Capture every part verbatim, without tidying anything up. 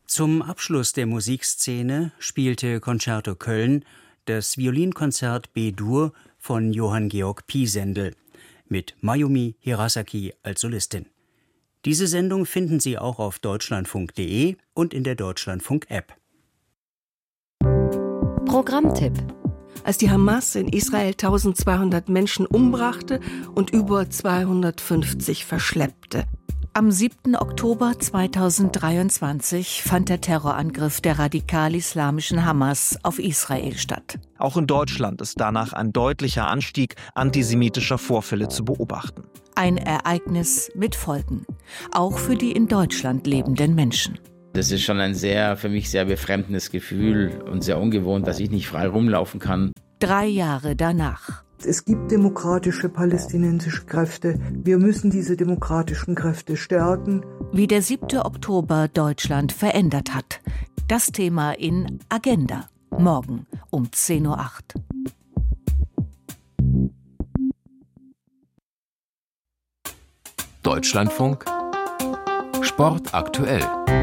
Zum Abschluss der Musikszene spielte Concerto Köln das Violinkonzert B-Dur von Johann Georg Pisendel mit Mayumi Hirasaki als Solistin. Diese Sendung finden Sie auch auf deutschlandfunk punkt de und in der Deutschlandfunk-App. Programmtipp: Als die Hamas in Israel eintausendzweihundert Menschen umbrachte und über zweihundertfünfzig verschleppte. Am siebten Oktober zweitausenddreiundzwanzig fand der Terrorangriff der radikal-islamischen Hamas auf Israel statt. Auch in Deutschland ist danach ein deutlicher Anstieg antisemitischer Vorfälle zu beobachten. Ein Ereignis mit Folgen, auch für die in Deutschland lebenden Menschen. Das ist schon ein sehr, für mich sehr befremdendes Gefühl und sehr ungewohnt, dass ich nicht frei rumlaufen kann. Drei Jahre danach. Es gibt demokratische palästinensische Kräfte. Wir müssen diese demokratischen Kräfte stärken. Wie der siebte Oktober Deutschland verändert hat. Das Thema in Agenda. Morgen um zehn Uhr acht. Deutschlandfunk Sport aktuell.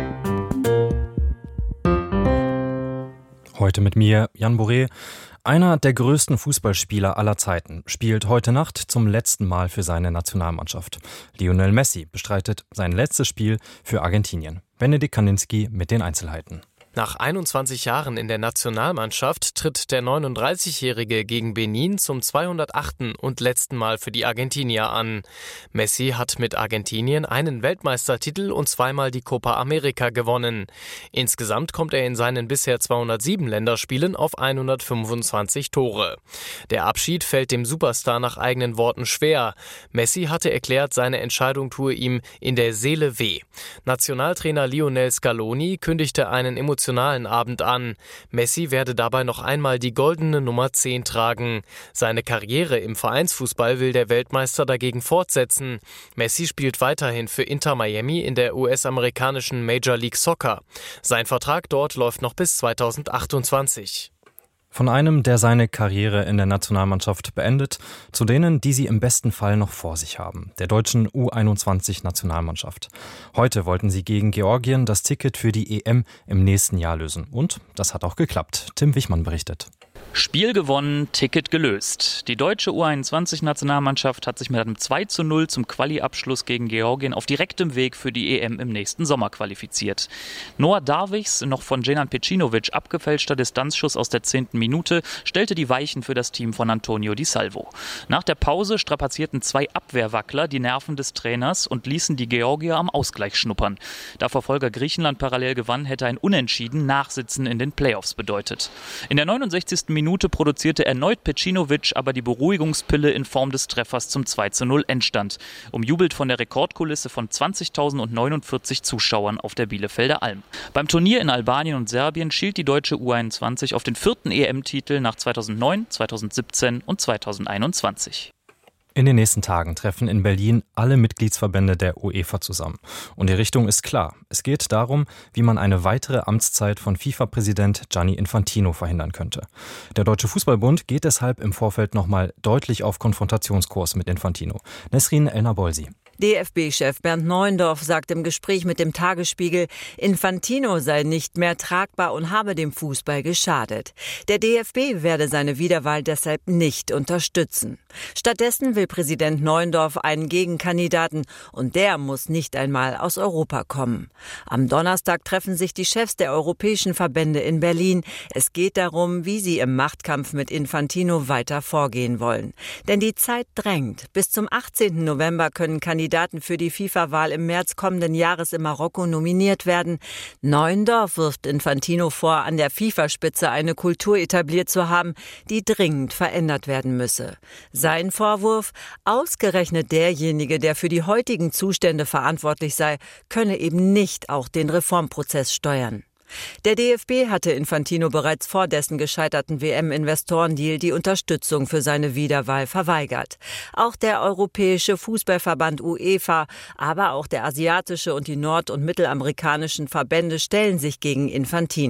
Heute mit mir, Jan Boré. Einer der größten Fußballspieler aller Zeiten spielt heute Nacht zum letzten Mal für seine Nationalmannschaft. Lionel Messi bestreitet sein letztes Spiel für Argentinien. Benedikt Kaninski mit den Einzelheiten. Nach einundzwanzig Jahren in der Nationalmannschaft tritt der neununddreißigjährige gegen Benin zum zweihundertachten und letzten Mal für die Argentinier an. Messi hat mit Argentinien einen Weltmeistertitel und zweimal die Copa America gewonnen. Insgesamt kommt er in seinen bisher zweihundertsieben Länderspielen auf hundertfünfundzwanzig Tore. Der Abschied fällt dem Superstar nach eigenen Worten schwer. Messi hatte erklärt, seine Entscheidung tue ihm in der Seele weh. Nationaltrainer Lionel Scaloni kündigte einen emotionalen Abend an. Messi werde dabei noch einmal die goldene Nummer zehn tragen. Seine Karriere im Vereinsfußball will der Weltmeister dagegen fortsetzen. Messi spielt weiterhin für Inter Miami in der U S-amerikanischen Major League Soccer. Sein Vertrag dort läuft noch bis zweitausendachtundzwanzig. Von einem, der seine Karriere in der Nationalmannschaft beendet, zu denen, die sie im besten Fall noch vor sich haben, der deutschen U einundzwanzig-Nationalmannschaft. Heute wollten sie gegen Georgien das Ticket für die E M im nächsten Jahr lösen. Und das hat auch geklappt. Tim Wichmann berichtet. Spiel gewonnen, Ticket gelöst. Die deutsche U einundzwanzig-Nationalmannschaft hat sich mit einem zwei zu null zum Quali-Abschluss gegen Georgien auf direktem Weg für die E M im nächsten Sommer qualifiziert. Noah Darwichs, noch von Dženan Pecinovic abgefälschter Distanzschuss aus der zehnten Minute, stellte die Weichen für das Team von Antonio Di Salvo. Nach der Pause strapazierten zwei Abwehrwackler die Nerven des Trainers und ließen die Georgier am Ausgleich schnuppern. Da Verfolger Griechenland parallel gewann, hätte ein Unentschieden Nachsitzen in den Playoffs bedeutet. In der neunundsechzigsten Minute produzierte erneut Pecinovic aber die Beruhigungspille in Form des Treffers zum zwei zu null Endstand, umjubelt von der Rekordkulisse von zwanzigtausendneunundvierzig Zuschauern auf der Bielefelder Alm. Beim Turnier in Albanien und Serbien schielt die deutsche U einundzwanzig auf den vierten E M-Titel nach zweitausendneun, zweitausendsiebzehn und zweitausendeinundzwanzig. In den nächsten Tagen treffen in Berlin alle Mitgliedsverbände der UEFA zusammen. Und die Richtung ist klar. Es geht darum, wie man eine weitere Amtszeit von FIFA-Präsident Gianni Infantino verhindern könnte. Der Deutsche Fußballbund geht deshalb im Vorfeld nochmal deutlich auf Konfrontationskurs mit Infantino. Nesrin Elnabolsi. D F B-Chef Bernd Neuendorf sagt im Gespräch mit dem Tagesspiegel, Infantino sei nicht mehr tragbar und habe dem Fußball geschadet. Der D F B werde seine Wiederwahl deshalb nicht unterstützen. Stattdessen will Präsident Neuendorf einen Gegenkandidaten und der muss nicht einmal aus Europa kommen. Am Donnerstag treffen sich die Chefs der europäischen Verbände in Berlin. Es geht darum, wie sie im Machtkampf mit Infantino weiter vorgehen wollen. Denn die Zeit drängt. Bis zum achtzehnten November können Kandidaten Kandidaten für die FIFA-Wahl im März kommenden Jahres in Marokko nominiert werden. Neuendorf wirft Infantino vor, an der FIFA-Spitze eine Kultur etabliert zu haben, die dringend verändert werden müsse. Sein Vorwurf: Ausgerechnet derjenige, der für die heutigen Zustände verantwortlich sei, könne eben nicht auch den Reformprozess steuern. Der D F B hatte Infantino bereits vor dessen gescheiterten W M-Investorendeal die Unterstützung für seine Wiederwahl verweigert. Auch der Europäische Fußballverband UEFA, aber auch der asiatische und die nord- und mittelamerikanischen Verbände stellen sich gegen Infantino.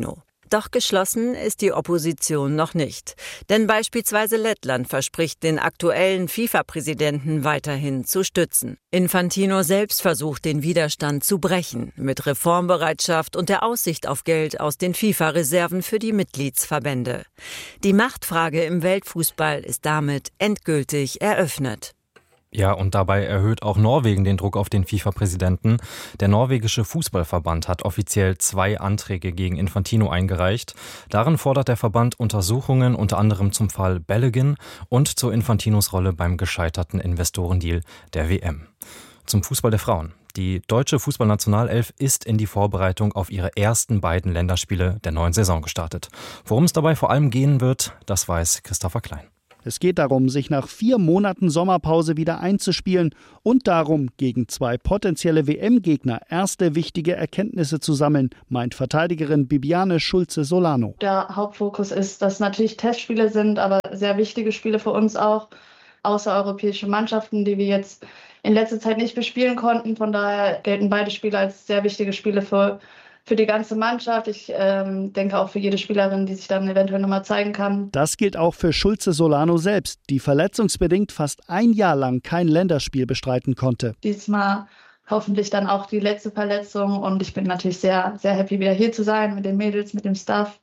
Doch geschlossen ist die Opposition noch nicht. Denn beispielsweise Lettland verspricht, den aktuellen FIFA-Präsidenten weiterhin zu stützen. Infantino selbst versucht, den Widerstand zu brechen, mit Reformbereitschaft und der Aussicht auf Geld aus den FIFA-Reserven für die Mitgliedsverbände. Die Machtfrage im Weltfußball ist damit endgültig eröffnet. Ja, und dabei erhöht auch Norwegen den Druck auf den FIFA-Präsidenten. Der norwegische Fußballverband hat offiziell zwei Anträge gegen Infantino eingereicht. Darin fordert der Verband Untersuchungen unter anderem zum Fall Balogun und zu Infantinos Rolle beim gescheiterten Investorendeal der W M. Zum Fußball der Frauen. Die deutsche Fußballnationalelf ist in die Vorbereitung auf ihre ersten beiden Länderspiele der neuen Saison gestartet. Worum es dabei vor allem gehen wird, das weiß Christopher Klein. Es geht darum, sich nach vier Monaten Sommerpause wieder einzuspielen und darum, gegen zwei potenzielle W M-Gegner erste wichtige Erkenntnisse zu sammeln, meint Verteidigerin Bibiane Schulze-Solano. Der Hauptfokus ist, dass natürlich Testspiele sind, aber sehr wichtige Spiele für uns auch, außereuropäische Mannschaften, die wir jetzt in letzter Zeit nicht bespielen konnten. Von daher gelten beide Spiele als sehr wichtige Spiele für Für die ganze Mannschaft. Ich ähm, denke auch für jede Spielerin, die sich dann eventuell nochmal zeigen kann. Das gilt auch für Schulze-Solano selbst, die verletzungsbedingt fast ein Jahr lang kein Länderspiel bestreiten konnte. Diesmal hoffentlich dann auch die letzte Verletzung und ich bin natürlich sehr, sehr happy, wieder hier zu sein mit den Mädels, mit dem Staff.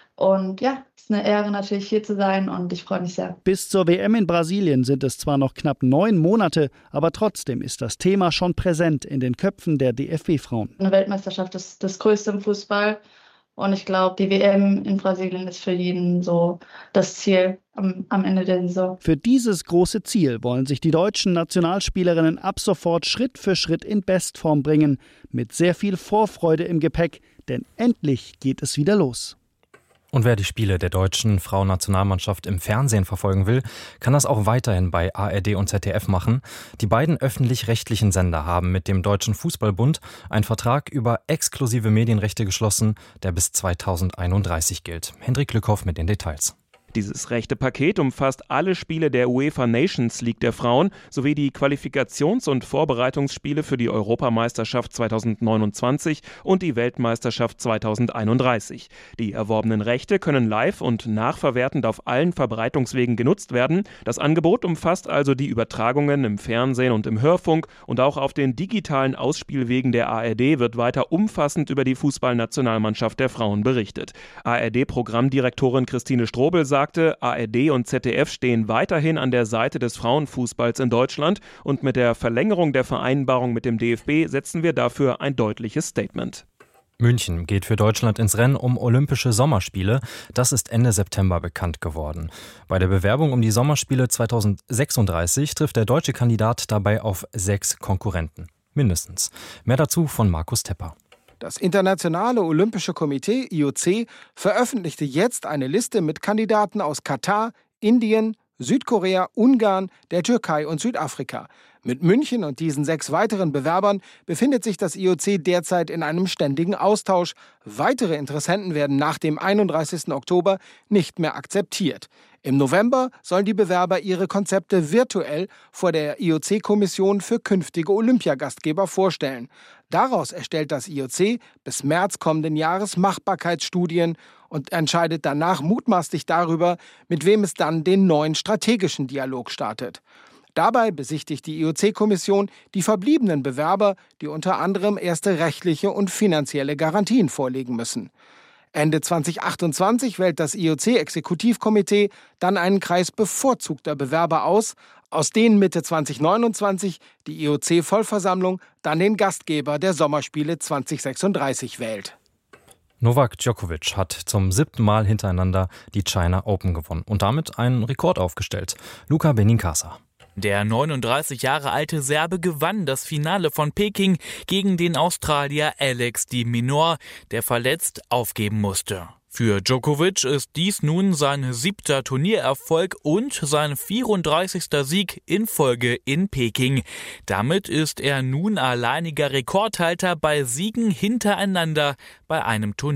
Und ja, es ist eine Ehre natürlich hier zu sein und ich freue mich sehr. Bis zur W M in Brasilien sind es zwar noch knapp neun Monate, aber trotzdem ist das Thema schon präsent in den Köpfen der D F B-Frauen. Eine Weltmeisterschaft ist das Größte im Fußball und ich glaube, die W M in Brasilien ist für jeden so das Ziel am, am Ende der Saison. Für dieses große Ziel wollen sich die deutschen Nationalspielerinnen ab sofort Schritt für Schritt in Bestform bringen, mit sehr viel Vorfreude im Gepäck, denn endlich geht es wieder los. Und wer die Spiele der deutschen Frauennationalmannschaft im Fernsehen verfolgen will, kann das auch weiterhin bei A R D und Z D F machen. Die beiden öffentlich-rechtlichen Sender haben mit dem Deutschen Fußballbund einen Vertrag über exklusive Medienrechte geschlossen, der bis zweitausendeinunddreißig gilt. Hendrik Lückhoff mit den Details. Dieses rechte Paket umfasst alle Spiele der UEFA Nations League der Frauen sowie die Qualifikations- und Vorbereitungsspiele für die Europameisterschaft zweitausendneunundzwanzig und die Weltmeisterschaft zweitausendeinunddreißig. Die erworbenen Rechte können live und nachverwertend auf allen Verbreitungswegen genutzt werden. Das Angebot umfasst also die Übertragungen im Fernsehen und im Hörfunk und auch auf den digitalen Ausspielwegen der A R D wird weiter umfassend über die Fußballnationalmannschaft der Frauen berichtet. A R D-Programmdirektorin Christine Strobel sagt, sagte, A R D und Z D F stehen weiterhin an der Seite des Frauenfußballs in Deutschland und mit der Verlängerung der Vereinbarung mit dem D F B setzen wir dafür ein deutliches Statement. München geht für Deutschland ins Rennen um Olympische Sommerspiele. Das ist Ende September bekannt geworden. Bei der Bewerbung um die Sommerspiele zweitausendsechsunddreißig trifft der deutsche Kandidat dabei auf sechs Konkurrenten. Mindestens. Mehr dazu von Markus Tepper. Das Internationale Olympische Komitee I O C veröffentlichte jetzt eine Liste mit Kandidaten aus Katar, Indien, Südkorea, Ungarn, der Türkei und Südafrika. Mit München und diesen sechs weiteren Bewerbern befindet sich das I O C derzeit in einem ständigen Austausch. Weitere Interessenten werden nach dem einunddreißigsten Oktober nicht mehr akzeptiert. Im November sollen die Bewerber ihre Konzepte virtuell vor der I O C-Kommission für künftige Olympiagastgeber vorstellen. Daraus erstellt das I O C bis März kommenden Jahres Machbarkeitsstudien und entscheidet danach mutmaßlich darüber, mit wem es dann den neuen strategischen Dialog startet. Dabei besichtigt die I O C-Kommission die verbliebenen Bewerber, die unter anderem erste rechtliche und finanzielle Garantien vorlegen müssen. Ende zweitausendachtundzwanzig wählt das I O C-Exekutivkomitee dann einen Kreis bevorzugter Bewerber aus, aus denen Mitte zweitausendneunundzwanzig die I O C-Vollversammlung dann den Gastgeber der Sommerspiele zweitausendsechsunddreißig wählt. Novak Djokovic hat zum siebten Mal hintereinander die China Open gewonnen und damit einen Rekord aufgestellt. Luca Benincasa. Der neununddreißig Jahre alte Serbe gewann das Finale von Peking gegen den Australier Alex de Minaur, der verletzt aufgeben musste. Für Djokovic ist dies nun sein siebter Turniererfolg und sein vierunddreißigster Sieg in Folge in Peking. Damit ist er nun alleiniger Rekordhalter bei Siegen hintereinander bei einem Turnier.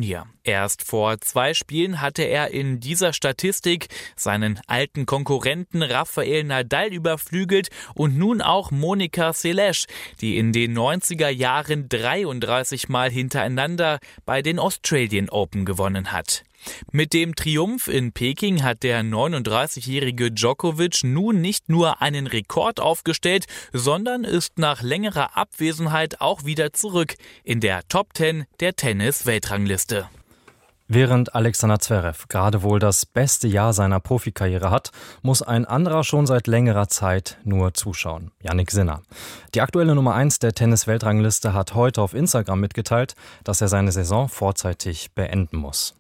Erst vor zwei Spielen hatte er in dieser Statistik seinen alten Konkurrenten Rafael Nadal überflügelt und nun auch Monica Seles, die in den neunziger Jahren dreiunddreißig Mal hintereinander bei den Australian Open gewonnen hat. Mit dem Triumph in Peking hat der neununddreißigjährige Djokovic nun nicht nur einen Rekord aufgestellt, sondern ist nach längerer Abwesenheit auch wieder zurück in der Top Ten der Tennis-Weltrangliste. Während Alexander Zverev gerade wohl das beste Jahr seiner Profikarriere hat, muss ein anderer schon seit längerer Zeit nur zuschauen. Jannik Sinner. Die aktuelle Nummer eins der Tennis-Weltrangliste hat heute auf Instagram mitgeteilt, dass er seine Saison vorzeitig beenden muss.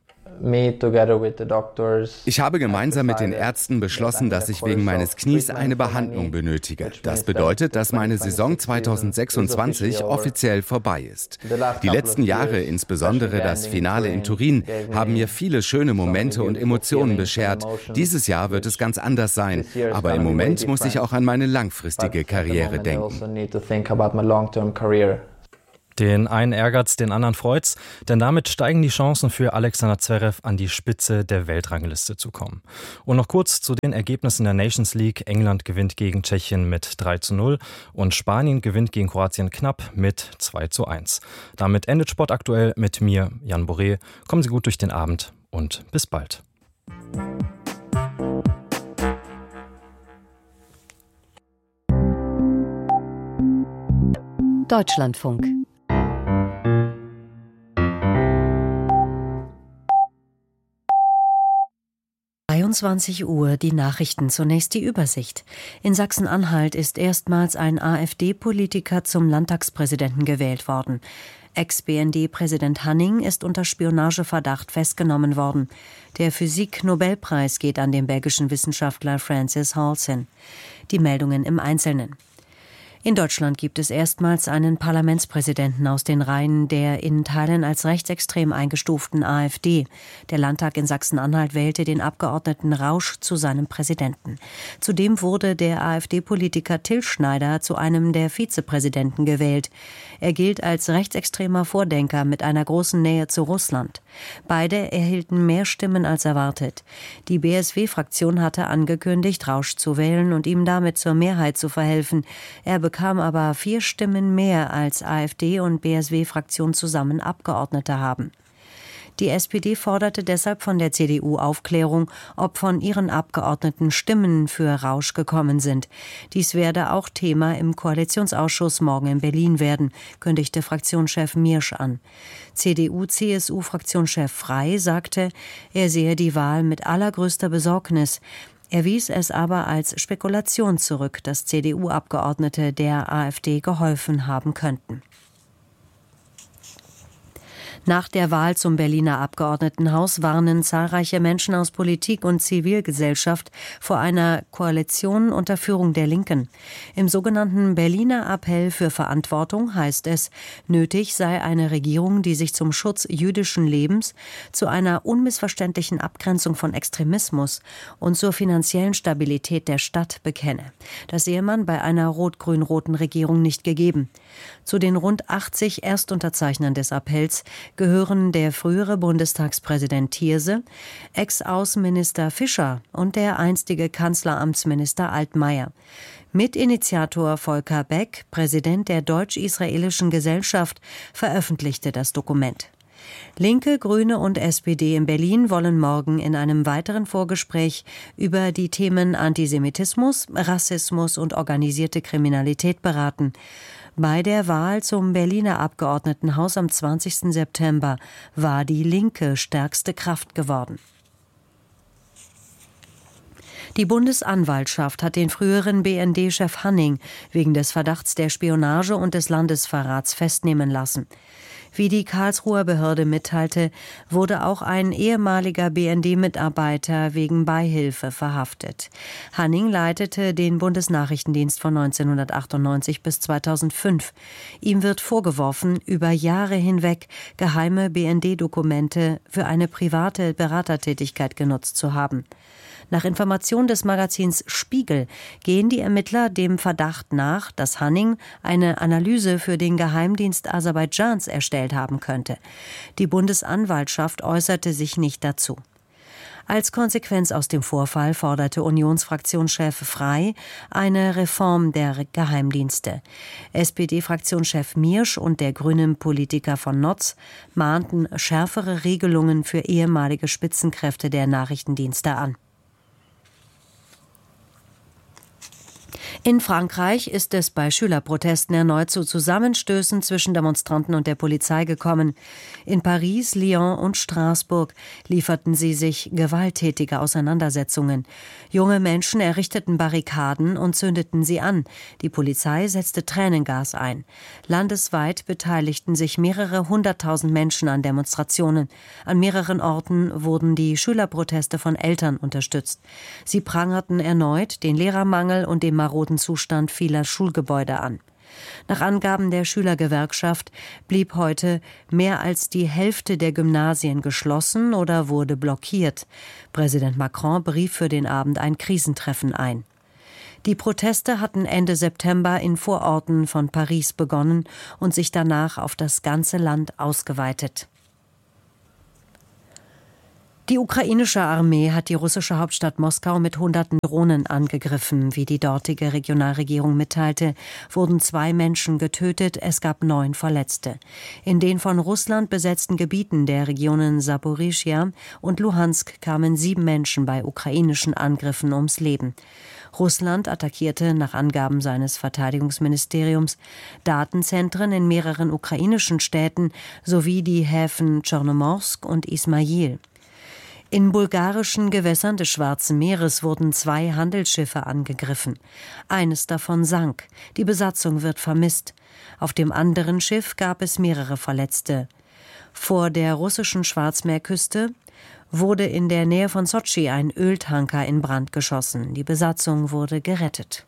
Ich habe gemeinsam mit den Ärzten beschlossen, dass ich wegen meines Knies eine Behandlung benötige. Das bedeutet, dass meine Saison zweitausendsechsundzwanzig offiziell vorbei ist. Die letzten Jahre, insbesondere das Finale in Turin, haben mir viele schöne Momente und Emotionen beschert. Dieses Jahr wird es ganz anders sein, aber im Moment muss ich auch an meine langfristige Karriere denken. Den einen ärgert's, den anderen freut's, denn damit steigen die Chancen für Alexander Zverev an die Spitze der Weltrangliste zu kommen. Und noch kurz zu den Ergebnissen der Nations League. England gewinnt gegen Tschechien mit drei zu null und Spanien gewinnt gegen Kroatien knapp mit zwei zu eins. Damit endet Sport aktuell mit mir, Jan Boré. Kommen Sie gut durch den Abend und bis bald. Deutschlandfunk. dreiundzwanzig Uhr, die Nachrichten, zunächst die Übersicht. In Sachsen-Anhalt ist erstmals ein AfD-Politiker zum Landtagspräsidenten gewählt worden. Ex-B N D-Präsident Hanning ist unter Spionageverdacht festgenommen worden. Der Physik-Nobelpreis geht an den belgischen Wissenschaftler Francis Halsin. Die Meldungen im Einzelnen. In Deutschland gibt es erstmals einen Parlamentspräsidenten aus den Reihen der in Teilen als rechtsextrem eingestuften AfD. Der Landtag in Sachsen-Anhalt wählte den Abgeordneten Rausch zu seinem Präsidenten. Zudem wurde der AfD-Politiker Till Schneider zu einem der Vizepräsidenten gewählt. Er gilt als rechtsextremer Vordenker mit einer großen Nähe zu Russland. Beide erhielten mehr Stimmen als erwartet. Die B S W-Fraktion hatte angekündigt, Rausch zu wählen und ihm damit zur Mehrheit zu verhelfen. Er bekam aber vier Stimmen mehr, als AfD und B S W-Fraktion zusammen Abgeordnete haben. Die S P D forderte deshalb von der C D U Aufklärung, ob von ihren Abgeordneten Stimmen für Rausch gekommen sind. Dies werde auch Thema im Koalitionsausschuss morgen in Berlin werden, kündigte Fraktionschef Miersch an. C D U-C S U-Fraktionschef Frey sagte, er sehe die Wahl mit allergrößter Besorgnis. Er wies es aber als Spekulation zurück, dass C D U-Abgeordnete der AfD geholfen haben könnten. Nach der Wahl zum Berliner Abgeordnetenhaus warnen zahlreiche Menschen aus Politik und Zivilgesellschaft vor einer Koalition unter Führung der Linken. Im sogenannten Berliner Appell für Verantwortung heißt es, nötig sei eine Regierung, die sich zum Schutz jüdischen Lebens, zu einer unmissverständlichen Abgrenzung von Extremismus und zur finanziellen Stabilität der Stadt bekenne. Das sehe man bei einer rot-grün-roten Regierung nicht gegeben. Zu den rund achtzig Erstunterzeichnern des Appells gehören der frühere Bundestagspräsident Thierse, Ex-Außenminister Fischer und der einstige Kanzleramtsminister Altmaier. Mitinitiator Volker Beck, Präsident der Deutsch-Israelischen Gesellschaft, veröffentlichte das Dokument. Linke, Grüne und S P D in Berlin wollen morgen in einem weiteren Vorgespräch über die Themen Antisemitismus, Rassismus und organisierte Kriminalität beraten. Bei der Wahl zum Berliner Abgeordnetenhaus am zwanzigsten September war die Linke stärkste Kraft geworden. Die Bundesanwaltschaft hat den früheren B N D-Chef Hanning wegen des Verdachts der Spionage und des Landesverrats festnehmen lassen. Wie die Karlsruher Behörde mitteilte, wurde auch ein ehemaliger B N D-Mitarbeiter wegen Beihilfe verhaftet. Hanning leitete den Bundesnachrichtendienst von neunzehnhundertachtundneunzig bis zweitausendfünf. Ihm wird vorgeworfen, über Jahre hinweg geheime B N D-Dokumente für eine private Beratertätigkeit genutzt zu haben. Nach Information des Magazins Spiegel gehen die Ermittler dem Verdacht nach, dass Hanning eine Analyse für den Geheimdienst Aserbaidschans erstellt haben könnte. Die Bundesanwaltschaft äußerte sich nicht dazu. Als Konsequenz aus dem Vorfall forderte Unionsfraktionschef Frey eine Reform der Geheimdienste. S P D-Fraktionschef Miersch und der Grünen-Politiker von Notz mahnten schärfere Regelungen für ehemalige Spitzenkräfte der Nachrichtendienste an. In Frankreich ist es bei Schülerprotesten erneut zu Zusammenstößen zwischen Demonstranten und der Polizei gekommen. In Paris, Lyon und Straßburg lieferten sie sich gewalttätige Auseinandersetzungen. Junge Menschen errichteten Barrikaden und zündeten sie an. Die Polizei setzte Tränengas ein. Landesweit beteiligten sich mehrere hunderttausend Menschen an Demonstrationen. An mehreren Orten wurden die Schülerproteste von Eltern unterstützt. Sie prangerten erneut den Lehrermangel und den maroden Zustand vieler Schulgebäude an. Nach Angaben der Schülergewerkschaft blieb heute mehr als die Hälfte der Gymnasien geschlossen oder wurde blockiert. Präsident Macron berief für den Abend ein Krisentreffen ein. Die Proteste hatten Ende September in Vororten von Paris begonnen und sich danach auf das ganze Land ausgeweitet. Die ukrainische Armee hat die russische Hauptstadt Moskau mit hunderten Drohnen angegriffen. Wie die dortige Regionalregierung mitteilte, wurden zwei Menschen getötet, es gab neun Verletzte. In den von Russland besetzten Gebieten der Regionen Saporischschja und Luhansk kamen sieben Menschen bei ukrainischen Angriffen ums Leben. Russland attackierte nach Angaben seines Verteidigungsministeriums Datenzentren in mehreren ukrainischen Städten sowie die Häfen Tschornomorsk und Ismail. In bulgarischen Gewässern des Schwarzen Meeres wurden zwei Handelsschiffe angegriffen. Eines davon sank. Die Besatzung wird vermisst. Auf dem anderen Schiff gab es mehrere Verletzte. Vor der russischen Schwarzmeerküste wurde in der Nähe von Sotschi ein Öltanker in Brand geschossen. Die Besatzung wurde gerettet.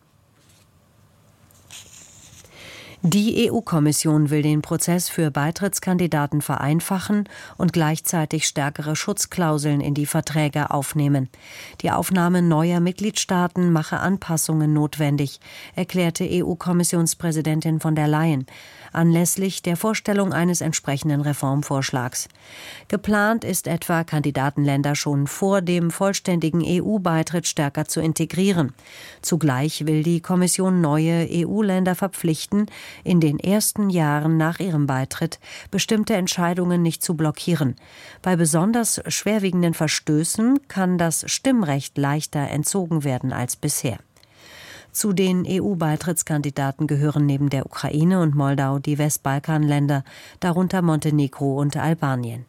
Die E U-Kommission will den Prozess für Beitrittskandidaten vereinfachen und gleichzeitig stärkere Schutzklauseln in die Verträge aufnehmen. Die Aufnahme neuer Mitgliedstaaten mache Anpassungen notwendig, erklärte E U-Kommissionspräsidentin von der Leyen anlässlich der Vorstellung eines entsprechenden Reformvorschlags. Geplant ist etwa, Kandidatenländer schon vor dem vollständigen E U-Beitritt stärker zu integrieren. Zugleich will die Kommission neue E U-Länder verpflichten, in den ersten Jahren nach ihrem Beitritt bestimmte Entscheidungen nicht zu blockieren. Bei besonders schwerwiegenden Verstößen kann das Stimmrecht leichter entzogen werden als bisher. Zu den E U-Beitrittskandidaten gehören neben der Ukraine und Moldau die Westbalkanländer, darunter Montenegro und Albanien.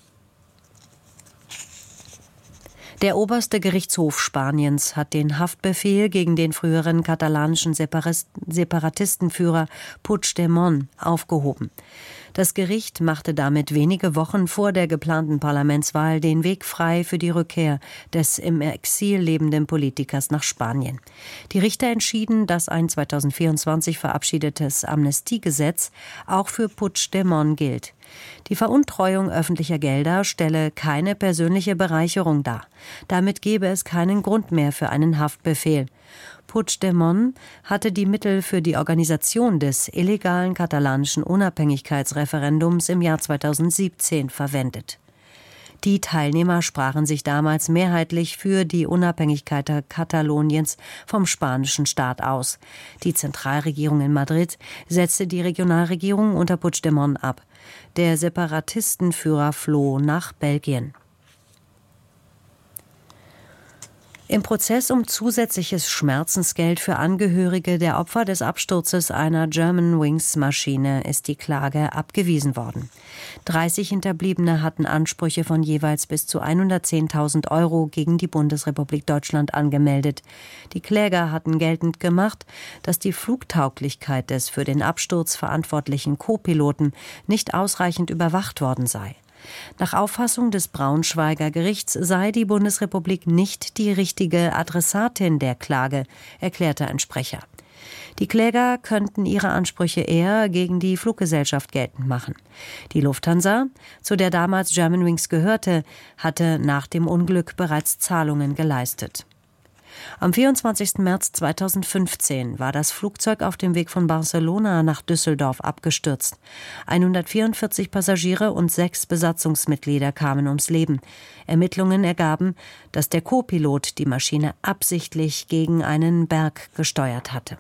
Der oberste Gerichtshof Spaniens hat den Haftbefehl gegen den früheren katalanischen Separatistenführer Puigdemont aufgehoben. Das Gericht machte damit wenige Wochen vor der geplanten Parlamentswahl den Weg frei für die Rückkehr des im Exil lebenden Politikers nach Spanien. Die Richter entschieden, dass ein zweitausendvierundzwanzig verabschiedetes Amnestiegesetz auch für Puigdemont gilt. Die Veruntreuung öffentlicher Gelder stelle keine persönliche Bereicherung dar. Damit gebe es keinen Grund mehr für einen Haftbefehl. Puigdemont hatte die Mittel für die Organisation des illegalen katalanischen Unabhängigkeitsreferendums im Jahr zweitausendsiebzehn verwendet. Die Teilnehmer sprachen sich damals mehrheitlich für die Unabhängigkeit Kataloniens vom spanischen Staat aus. Die Zentralregierung in Madrid setzte die Regionalregierung unter Puigdemont ab. Der Separatistenführer floh nach Belgien. Im Prozess um zusätzliches Schmerzensgeld für Angehörige der Opfer des Absturzes einer Germanwings-Maschine ist die Klage abgewiesen worden. dreißig Hinterbliebene hatten Ansprüche von jeweils bis zu hundertzehntausend Euro gegen die Bundesrepublik Deutschland angemeldet. Die Kläger hatten geltend gemacht, dass die Flugtauglichkeit des für den Absturz verantwortlichen Co-Piloten nicht ausreichend überwacht worden sei. Nach Auffassung des Braunschweiger Gerichts sei die Bundesrepublik nicht die richtige Adressatin der Klage, erklärte ein Sprecher. Die Kläger könnten ihre Ansprüche eher gegen die Fluggesellschaft geltend machen. Die Lufthansa, zu der damals Germanwings gehörte, hatte nach dem Unglück bereits Zahlungen geleistet. Am vierundzwanzigsten März zweitausendfünfzehn war das Flugzeug auf dem Weg von Barcelona nach Düsseldorf abgestürzt. hundertvierundvierzig Passagiere und sechs Besatzungsmitglieder kamen ums Leben. Ermittlungen ergaben, dass der Co-Pilot die Maschine absichtlich gegen einen Berg gesteuert hatte.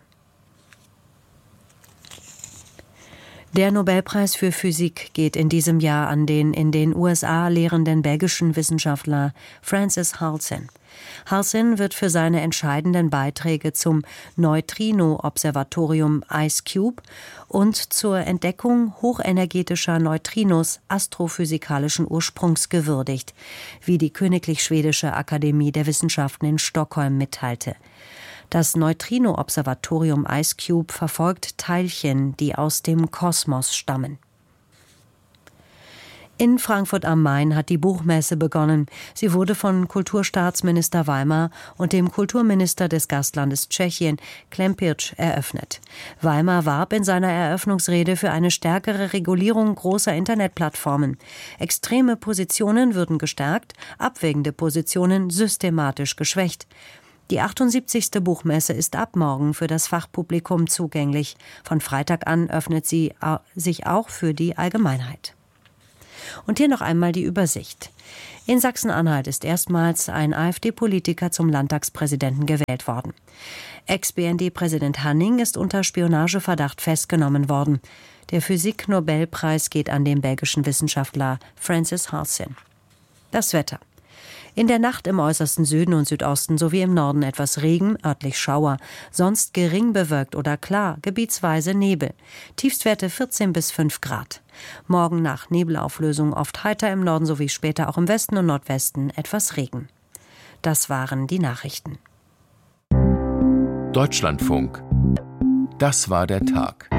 Der Nobelpreis für Physik geht in diesem Jahr an den in den U S A lehrenden belgischen Wissenschaftler Francis Halcyon. Halcyon wird für seine entscheidenden Beiträge zum Neutrino-Observatorium IceCube und zur Entdeckung hochenergetischer Neutrinos astrophysikalischen Ursprungs gewürdigt, wie die Königlich Schwedische Akademie der Wissenschaften in Stockholm mitteilte. Das Neutrino-Observatorium IceCube verfolgt Teilchen, die aus dem Kosmos stammen. In Frankfurt am Main hat die Buchmesse begonnen. Sie wurde von Kulturstaatsminister Weimer und dem Kulturminister des Gastlandes Tschechien, Klempirch, eröffnet. Weimer warb in seiner Eröffnungsrede für eine stärkere Regulierung großer Internetplattformen. Extreme Positionen würden gestärkt, abwägende Positionen systematisch geschwächt. Die achtundsiebzigste Buchmesse ist ab morgen für das Fachpublikum zugänglich. Von Freitag an öffnet sie sich auch für die Allgemeinheit. Und hier noch einmal die Übersicht. In Sachsen-Anhalt ist erstmals ein AfD-Politiker zum Landtagspräsidenten gewählt worden. Ex-B N D-Präsident Hanning ist unter Spionageverdacht festgenommen worden. Der Physik-Nobelpreis geht an den belgischen Wissenschaftler Francis Halcyon. Das Wetter. In der Nacht im äußersten Süden und Südosten sowie im Norden etwas Regen, örtlich Schauer, sonst gering bewölkt oder klar, gebietsweise Nebel. Tiefstwerte vierzehn bis fünf Grad. Morgen nach Nebelauflösung oft heiter im Norden sowie später auch im Westen und Nordwesten etwas Regen. Das waren die Nachrichten. Deutschlandfunk. Das war der Tag.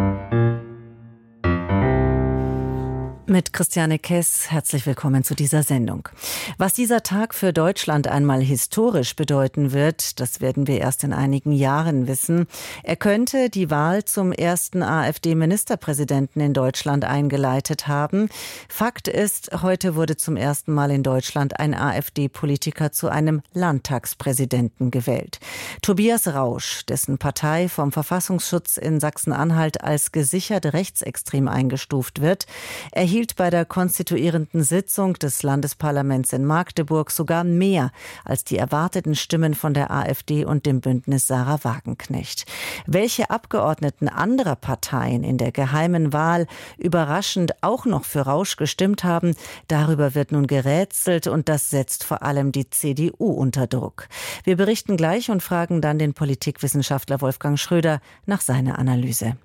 Mit Christiane Kess, herzlich willkommen zu dieser Sendung. Was dieser Tag für Deutschland einmal historisch bedeuten wird, das werden wir erst in einigen Jahren wissen. Er könnte die Wahl zum ersten AfD-Ministerpräsidenten in Deutschland eingeleitet haben. Fakt ist, heute wurde zum ersten Mal in Deutschland ein AfD-Politiker zu einem Landtagspräsidenten gewählt. Tobias Rausch, dessen Partei vom Verfassungsschutz in Sachsen-Anhalt als gesichert rechtsextrem eingestuft wird, erhielt bei der konstituierenden Sitzung des Landesparlaments in Magdeburg sogar mehr als die erwarteten Stimmen von der AfD und dem Bündnis Sarah Wagenknecht. Welche Abgeordneten anderer Parteien in der geheimen Wahl überraschend auch noch für Rausch gestimmt haben, darüber wird nun gerätselt und das setzt vor allem die C D U unter Druck. Wir berichten gleich und fragen dann den Politikwissenschaftler Wolfgang Schröder nach seiner Analyse.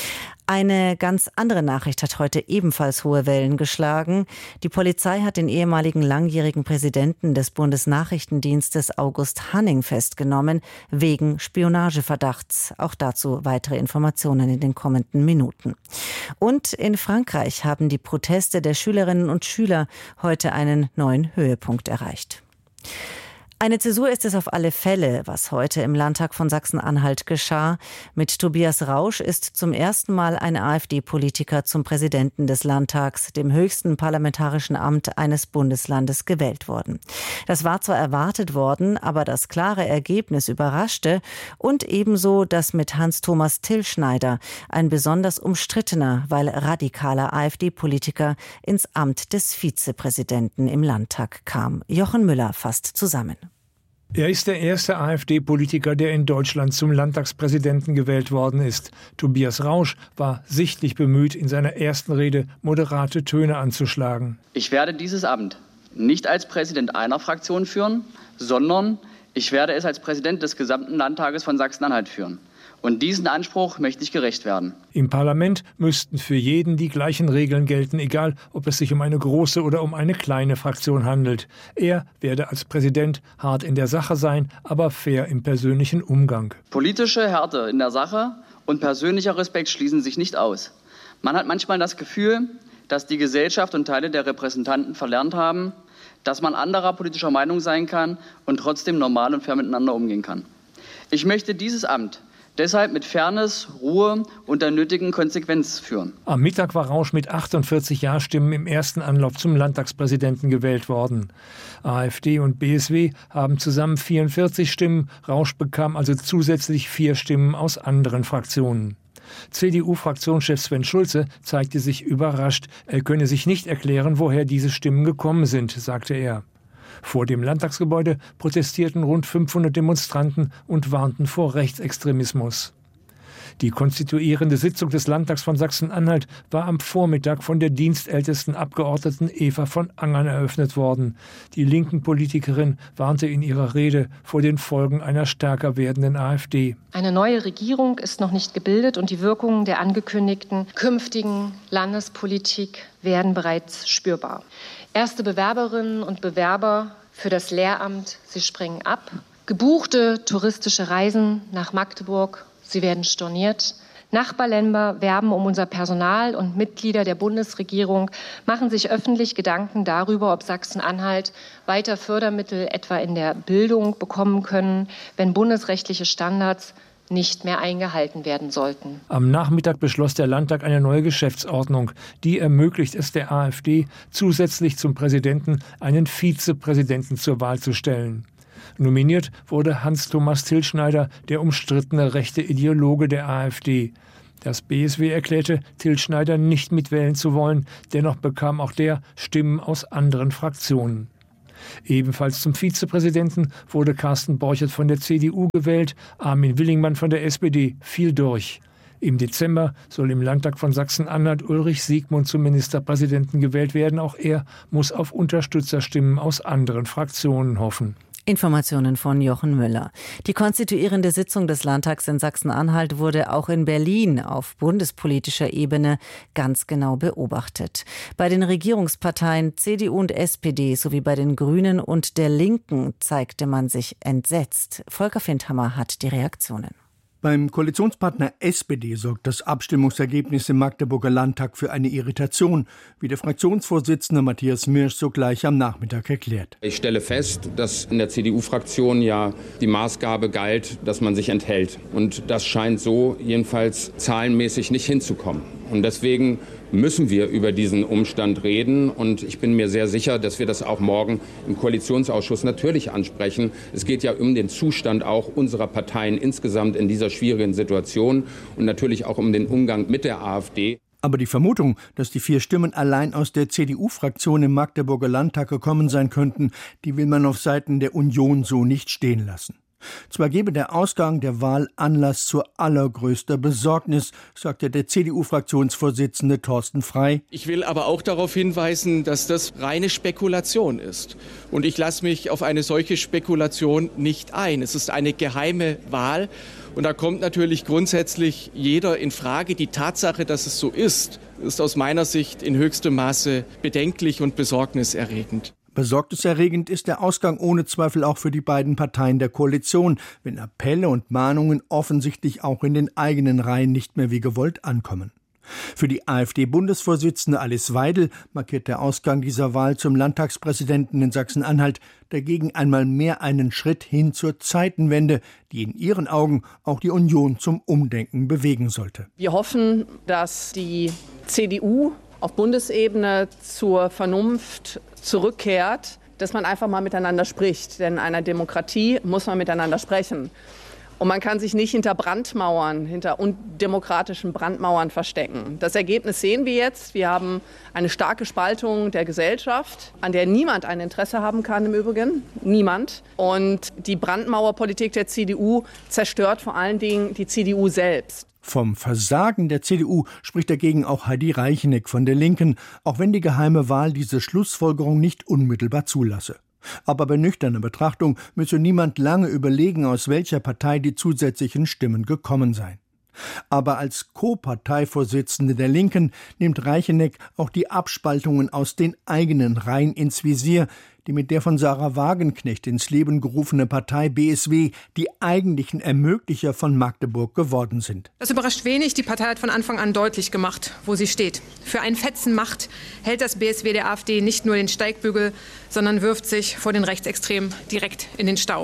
Eine ganz andere Nachricht hat heute ebenfalls hohe Wellen geschlagen. Die Polizei hat den ehemaligen langjährigen Präsidenten des Bundesnachrichtendienstes August Hanning festgenommen, wegen Spionageverdachts. Auch dazu weitere Informationen in den kommenden Minuten. Und in Frankreich haben die Proteste der Schülerinnen und Schüler heute einen neuen Höhepunkt erreicht. Eine Zäsur ist es auf alle Fälle, was heute im Landtag von Sachsen-Anhalt geschah. Mit Tobias Rausch ist zum ersten Mal ein AfD-Politiker zum Präsidenten des Landtags, dem höchsten parlamentarischen Amt eines Bundeslandes, gewählt worden. Das war zwar erwartet worden, aber das klare Ergebnis überraschte und ebenso das mit Hans-Thomas Tillschneider, ein besonders umstrittener, weil radikaler AfD-Politiker, ins Amt des Vizepräsidenten im Landtag kam. Jochen Müller fasst zusammen. Er ist der erste AfD-Politiker, der in Deutschland zum Landtagspräsidenten gewählt worden ist. Tobias Rausch war sichtlich bemüht, in seiner ersten Rede moderate Töne anzuschlagen. Ich werde dieses Amt nicht als Präsident einer Fraktion führen, sondern ich werde es als Präsident des gesamten Landtages von Sachsen-Anhalt führen. Und diesen Anspruch möchte ich gerecht werden. Im Parlament müssten für jeden die gleichen Regeln gelten, egal ob es sich um eine große oder um eine kleine Fraktion handelt. Er werde als Präsident hart in der Sache sein, aber fair im persönlichen Umgang. Politische Härte in der Sache und persönlicher Respekt schließen sich nicht aus. Man hat manchmal das Gefühl, dass die Gesellschaft und Teile der Repräsentanten verlernt haben, dass man anderer politischer Meinung sein kann und trotzdem normal und fair miteinander umgehen kann. Ich möchte dieses Amt Deshalb mit Fairness, Ruhe und der nötigen Konsequenz führen. Am Mittag war Rausch mit achtundvierzig Ja-Stimmen im ersten Anlauf zum Landtagspräsidenten gewählt worden. AfD und B S W haben zusammen vierundvierzig Stimmen. Rausch bekam also zusätzlich vier Stimmen aus anderen Fraktionen. C D U-Fraktionschef Sven Schulze zeigte sich überrascht. Er könne sich nicht erklären, woher diese Stimmen gekommen sind, sagte er. Vor dem Landtagsgebäude protestierten rund fünfhundert Demonstranten und warnten vor Rechtsextremismus. Die konstituierende Sitzung des Landtags von Sachsen-Anhalt war am Vormittag von der dienstältesten Abgeordneten Eva von Angern eröffnet worden. Die linken Politikerin warnte in ihrer Rede vor den Folgen einer stärker werdenden AfD. Eine neue Regierung ist noch nicht gebildet und die Wirkungen der angekündigten künftigen Landespolitik werden bereits spürbar. Erste Bewerberinnen und Bewerber für das Lehramt, sie springen ab. Gebuchte touristische Reisen nach Magdeburg, sie werden storniert. Nachbarländer werben um unser Personal und Mitglieder der Bundesregierung machen sich öffentlich Gedanken darüber, ob Sachsen-Anhalt weiter Fördermittel etwa in der Bildung bekommen können, wenn bundesrechtliche Standards nicht mehr eingehalten werden sollten. Am Nachmittag beschloss der Landtag eine neue Geschäftsordnung. Die ermöglicht es der AfD, zusätzlich zum Präsidenten einen Vizepräsidenten zur Wahl zu stellen. Nominiert wurde Hans-Thomas Tilschneider, der umstrittene rechte Ideologe der AfD. Das B S W erklärte, Tilschneider nicht mitwählen zu wollen. Dennoch bekam auch der Stimmen aus anderen Fraktionen. Ebenfalls zum Vizepräsidenten wurde Carsten Borchert von der C D U gewählt, Armin Willingmann von der S P D fiel durch. Im Dezember soll im Landtag von Sachsen-Anhalt Ulrich Siegmund zum Ministerpräsidenten gewählt werden. Auch er muss auf Unterstützerstimmen aus anderen Fraktionen hoffen. Informationen von Jochen Müller. Die konstituierende Sitzung des Landtags in Sachsen-Anhalt wurde auch in Berlin auf bundespolitischer Ebene ganz genau beobachtet. Bei den Regierungsparteien C D U und S P D sowie bei den Grünen und der Linken zeigte man sich entsetzt. Volker Findhammer hat die Reaktionen. Beim Koalitionspartner S P D sorgt das Abstimmungsergebnis im Magdeburger Landtag für eine Irritation, wie der Fraktionsvorsitzende Matthias Mirsch sogleich am Nachmittag erklärt. Ich stelle fest, dass in der C D U-Fraktion ja die Maßgabe galt, dass man sich enthält. Und das scheint so jedenfalls zahlenmäßig nicht hinzukommen. Und deswegen müssen wir über diesen Umstand reden. Und ich bin mir sehr sicher, dass wir das auch morgen im Koalitionsausschuss natürlich ansprechen. Es geht ja um den Zustand auch unserer Parteien insgesamt in dieser schwierigen Situation und natürlich auch um den Umgang mit der AfD. Aber die Vermutung, dass die vier Stimmen allein aus der C D U-Fraktion im Magdeburger Landtag gekommen sein könnten, die will man auf Seiten der Union so nicht stehen lassen. Zwar gebe der Ausgang der Wahl Anlass zu allergrößter Besorgnis, sagte der C D U-Fraktionsvorsitzende Thorsten Frey. Ich will aber auch darauf hinweisen, dass das reine Spekulation ist. Und ich lasse mich auf eine solche Spekulation nicht ein. Es ist eine geheime Wahl. Und da kommt natürlich grundsätzlich jeder in Frage. Die Tatsache, dass es so ist, ist aus meiner Sicht in höchstem Maße bedenklich und besorgniserregend. Besorgniserregend ist der Ausgang ohne Zweifel auch für die beiden Parteien der Koalition, wenn Appelle und Mahnungen offensichtlich auch in den eigenen Reihen nicht mehr wie gewollt ankommen. Für die AfD-Bundesvorsitzende Alice Weidel markiert der Ausgang dieser Wahl zum Landtagspräsidenten in Sachsen-Anhalt dagegen einmal mehr einen Schritt hin zur Zeitenwende, die in ihren Augen auch die Union zum Umdenken bewegen sollte. Wir hoffen, dass die C D U auf Bundesebene zur Vernunft zurückkehrt, dass man einfach mal miteinander spricht. Denn in einer Demokratie muss man miteinander sprechen. Und man kann sich nicht hinter Brandmauern, hinter undemokratischen Brandmauern verstecken. Das Ergebnis sehen wir jetzt. Wir haben eine starke Spaltung der Gesellschaft, an der niemand ein Interesse haben kann im Übrigen. Niemand. Und die Brandmauerpolitik der C D U zerstört vor allen Dingen die C D U selbst. Vom Versagen der C D U spricht dagegen auch Heidi Reicheneck von der Linken, auch wenn die geheime Wahl diese Schlussfolgerung nicht unmittelbar zulasse. Aber bei nüchterner Betrachtung müsse niemand lange überlegen, aus welcher Partei die zusätzlichen Stimmen gekommen seien. Aber als Co-Parteivorsitzende der Linken nimmt Reicheneck auch die Abspaltungen aus den eigenen Reihen ins Visier, die mit der von Sarah Wagenknecht ins Leben gerufene Partei B S W die eigentlichen Ermöglicher von Magdeburg geworden sind. Das überrascht wenig. Die Partei hat von Anfang an deutlich gemacht, wo sie steht. Für einen Fetzen Macht hält das B S W der AfD nicht nur den Steigbügel, sondern wirft sich vor den Rechtsextremen direkt in den Staub.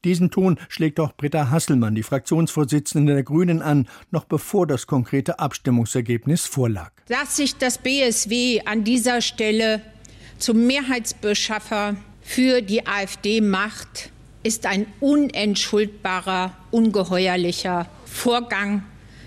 Diesen Ton schlägt auch Britta Hasselmann, die Fraktionsvorsitzende der Grünen, an, noch bevor das konkrete Abstimmungsergebnis vorlag. Dass sich das B S W an dieser Stelle zum Mehrheitsbeschaffer für die AfD macht, ist ein unentschuldbarer, ungeheuerlicher Vorgang.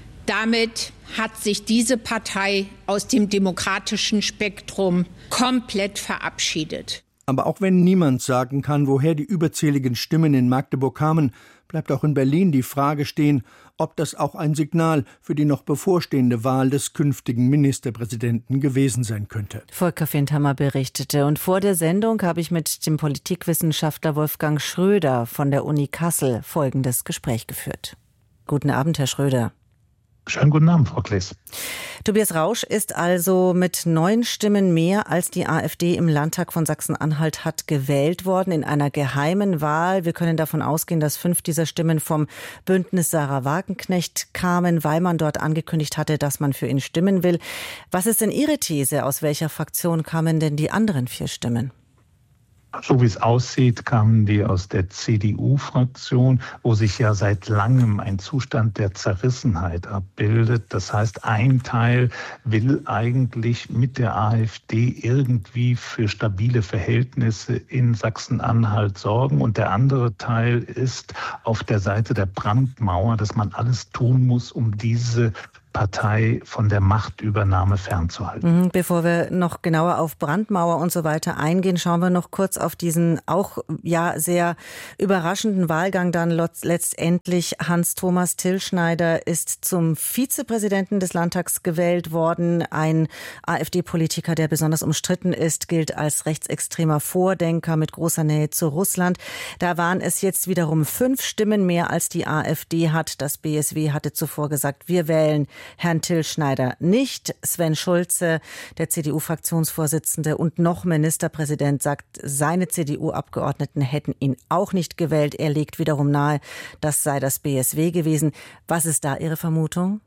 Damit hat sich diese Partei aus dem demokratischen Spektrum komplett verabschiedet. Aber auch wenn niemand sagen kann, woher die überzähligen Stimmen in Magdeburg kamen, bleibt auch in Berlin die Frage stehen, ob das auch ein Signal für die noch bevorstehende Wahl des künftigen Ministerpräsidenten gewesen sein könnte. Volker Findhammer berichtete. Und vor der Sendung habe ich mit dem Politikwissenschaftler Wolfgang Schröder von der Uni Kassel folgendes Gespräch geführt. Guten Abend, Herr Schröder. Schönen guten Abend, Frau Klees. Tobias Rausch ist also mit neun Stimmen mehr als die AfD im Landtag von Sachsen-Anhalt hat gewählt worden in einer geheimen Wahl. Wir können davon ausgehen, dass fünf dieser Stimmen vom Bündnis Sarah Wagenknecht kamen, weil man dort angekündigt hatte, dass man für ihn stimmen will. Was ist denn Ihre These? Aus welcher Fraktion kamen denn die anderen vier Stimmen? So wie es aussieht, kamen die aus der C D U-Fraktion, wo sich ja seit langem ein Zustand der Zerrissenheit abbildet. Das heißt, ein Teil will eigentlich mit der AfD irgendwie für stabile Verhältnisse in Sachsen-Anhalt sorgen. Und der andere Teil ist auf der Seite der Brandmauer, dass man alles tun muss, um diese Partei von der Machtübernahme fernzuhalten. Bevor wir noch genauer auf Brandmauer und so weiter eingehen, schauen wir noch kurz auf diesen auch ja sehr überraschenden Wahlgang dann letztendlich. Hans-Thomas Tillschneider ist zum Vizepräsidenten des Landtags gewählt worden. Ein AfD-Politiker, der besonders umstritten ist, gilt als rechtsextremer Vordenker mit großer Nähe zu Russland. Da waren es jetzt wiederum fünf Stimmen mehr als die AfD hat. Das B S W hatte zuvor gesagt, wir wählen Herrn Tillschneider nicht. Sven Schulze, der C D U-Fraktionsvorsitzende und noch Ministerpräsident, sagt, seine C D U-Abgeordneten hätten ihn auch nicht gewählt. Er legt wiederum nahe, das sei das B S W gewesen. Was ist da Ihre Vermutung?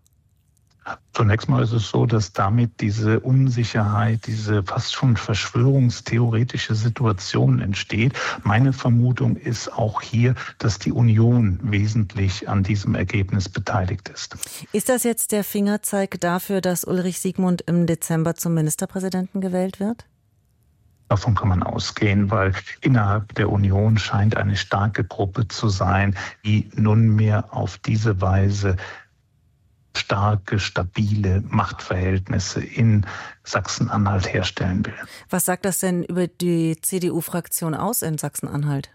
Zunächst mal ist es so, dass damit diese Unsicherheit, diese fast schon verschwörungstheoretische Situation entsteht. Meine Vermutung ist auch hier, dass die Union wesentlich an diesem Ergebnis beteiligt ist. Ist das jetzt der Fingerzeig dafür, dass Ulrich Siegmund im Dezember zum Ministerpräsidenten gewählt wird? Davon kann man ausgehen, weil innerhalb der Union scheint eine starke Gruppe zu sein, die nunmehr auf diese Weise starke, stabile Machtverhältnisse in Sachsen-Anhalt herstellen will. Was sagt das denn über die C D U-Fraktion aus in Sachsen-Anhalt?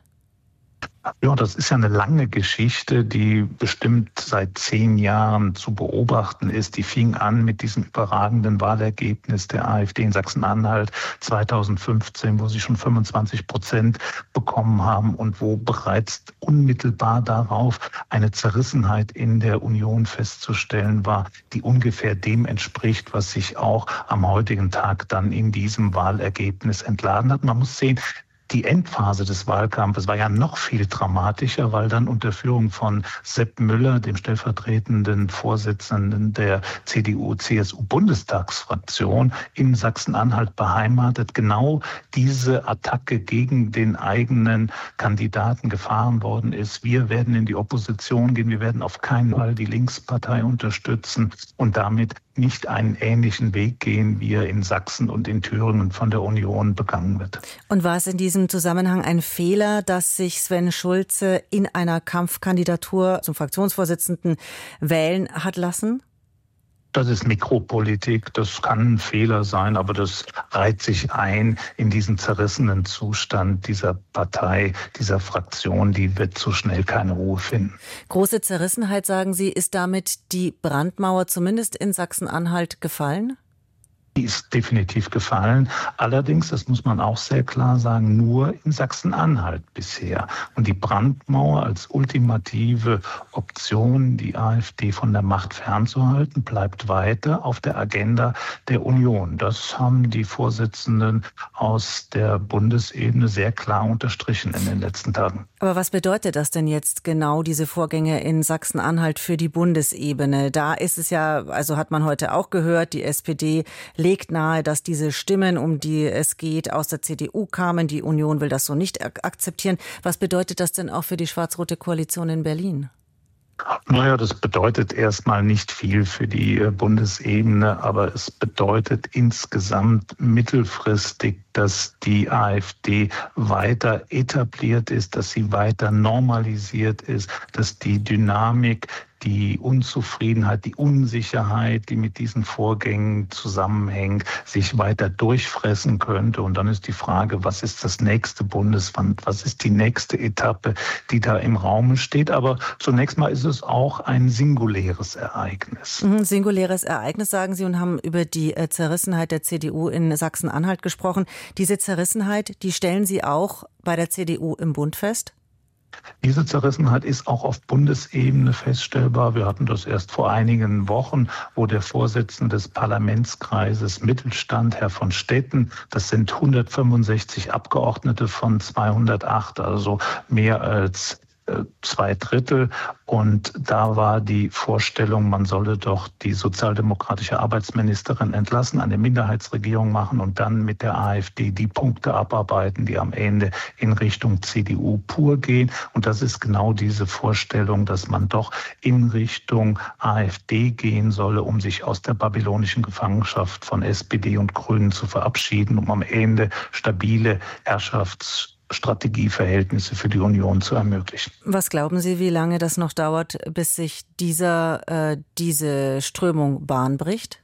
Ja, das ist ja eine lange Geschichte, die bestimmt seit zehn Jahren zu beobachten ist. Die fing an mit diesem überragenden Wahlergebnis der AfD in Sachsen-Anhalt zweitausendfünfzehn, wo sie schon fünfundzwanzig Prozent bekommen haben und wo bereits unmittelbar darauf eine Zerrissenheit in der Union festzustellen war, die ungefähr dem entspricht, was sich auch am heutigen Tag dann in diesem Wahlergebnis entladen hat. Man muss sehen, die Endphase des Wahlkampfes war ja noch viel dramatischer, weil dann unter Führung von Sepp Müller, dem stellvertretenden Vorsitzenden der C D U-C S U-Bundestagsfraktion in Sachsen-Anhalt beheimatet, genau diese Attacke gegen den eigenen Kandidaten gefahren worden ist. Wir werden in die Opposition gehen, wir werden auf keinen Fall die Linkspartei unterstützen und damit nicht einen ähnlichen Weg gehen, wie er in Sachsen und in Thüringen von der Union begangen wird. Und war es in diesem Zusammenhang ein Fehler, dass sich Sven Schulze in einer Kampfkandidatur zum Fraktionsvorsitzenden wählen hat lassen? Das ist Mikropolitik, das kann ein Fehler sein, aber das reiht sich ein in diesen zerrissenen Zustand dieser Partei, dieser Fraktion, die wird so schnell keine Ruhe finden. Große Zerrissenheit, sagen Sie, ist damit die Brandmauer zumindest in Sachsen-Anhalt gefallen? Die ist definitiv gefallen. Allerdings, das muss man auch sehr klar sagen, nur in Sachsen-Anhalt bisher. Und die Brandmauer als ultimative Option, die AfD von der Macht fernzuhalten, bleibt weiter auf der Agenda der Union. Das haben die Vorsitzenden aus der Bundesebene sehr klar unterstrichen in den letzten Tagen. Aber was bedeutet das denn jetzt genau, diese Vorgänge in Sachsen-Anhalt für die Bundesebene? Da ist es ja, also hat man heute auch gehört, die S P D legt nahe, dass diese Stimmen, um die es geht, aus der C D U kamen. Die Union will das so nicht akzeptieren. Was bedeutet das denn auch für die schwarz-rote Koalition in Berlin? Naja, das bedeutet erstmal nicht viel für die Bundesebene, aber es bedeutet insgesamt mittelfristig, dass die AfD weiter etabliert ist, dass sie weiter normalisiert ist, dass die Dynamik, die Unzufriedenheit, die Unsicherheit, die mit diesen Vorgängen zusammenhängt, sich weiter durchfressen könnte. Und dann ist die Frage, was ist das nächste Bundesland, was ist die nächste Etappe, die da im Raum steht. Aber zunächst mal ist es auch ein singuläres Ereignis. Mhm, singuläres Ereignis, sagen Sie, und haben über die Zerrissenheit der C D U in Sachsen-Anhalt gesprochen. Diese Zerrissenheit, die stellen Sie auch bei der C D U im Bund fest? Diese Zerrissenheit ist auch auf Bundesebene feststellbar. Wir hatten das erst vor einigen Wochen, wo der Vorsitzende des Parlamentskreises Mittelstand, Herr von Stetten, das sind hundertfünfundsechzig Abgeordnete von zweihundertacht, also mehr als zwei Drittel. Und da war die Vorstellung, man solle doch die sozialdemokratische Arbeitsministerin entlassen, eine Minderheitsregierung machen und dann mit der AfD die Punkte abarbeiten, die am Ende in Richtung C D U pur gehen. Und das ist genau diese Vorstellung, dass man doch in Richtung AfD gehen solle, um sich aus der babylonischen Gefangenschaft von S P D und Grünen zu verabschieden, um am Ende stabile Herrschafts Strategieverhältnisse für die Union zu ermöglichen. Was glauben Sie, wie lange das noch dauert, bis sich dieser, äh, diese Strömung Bahn bricht?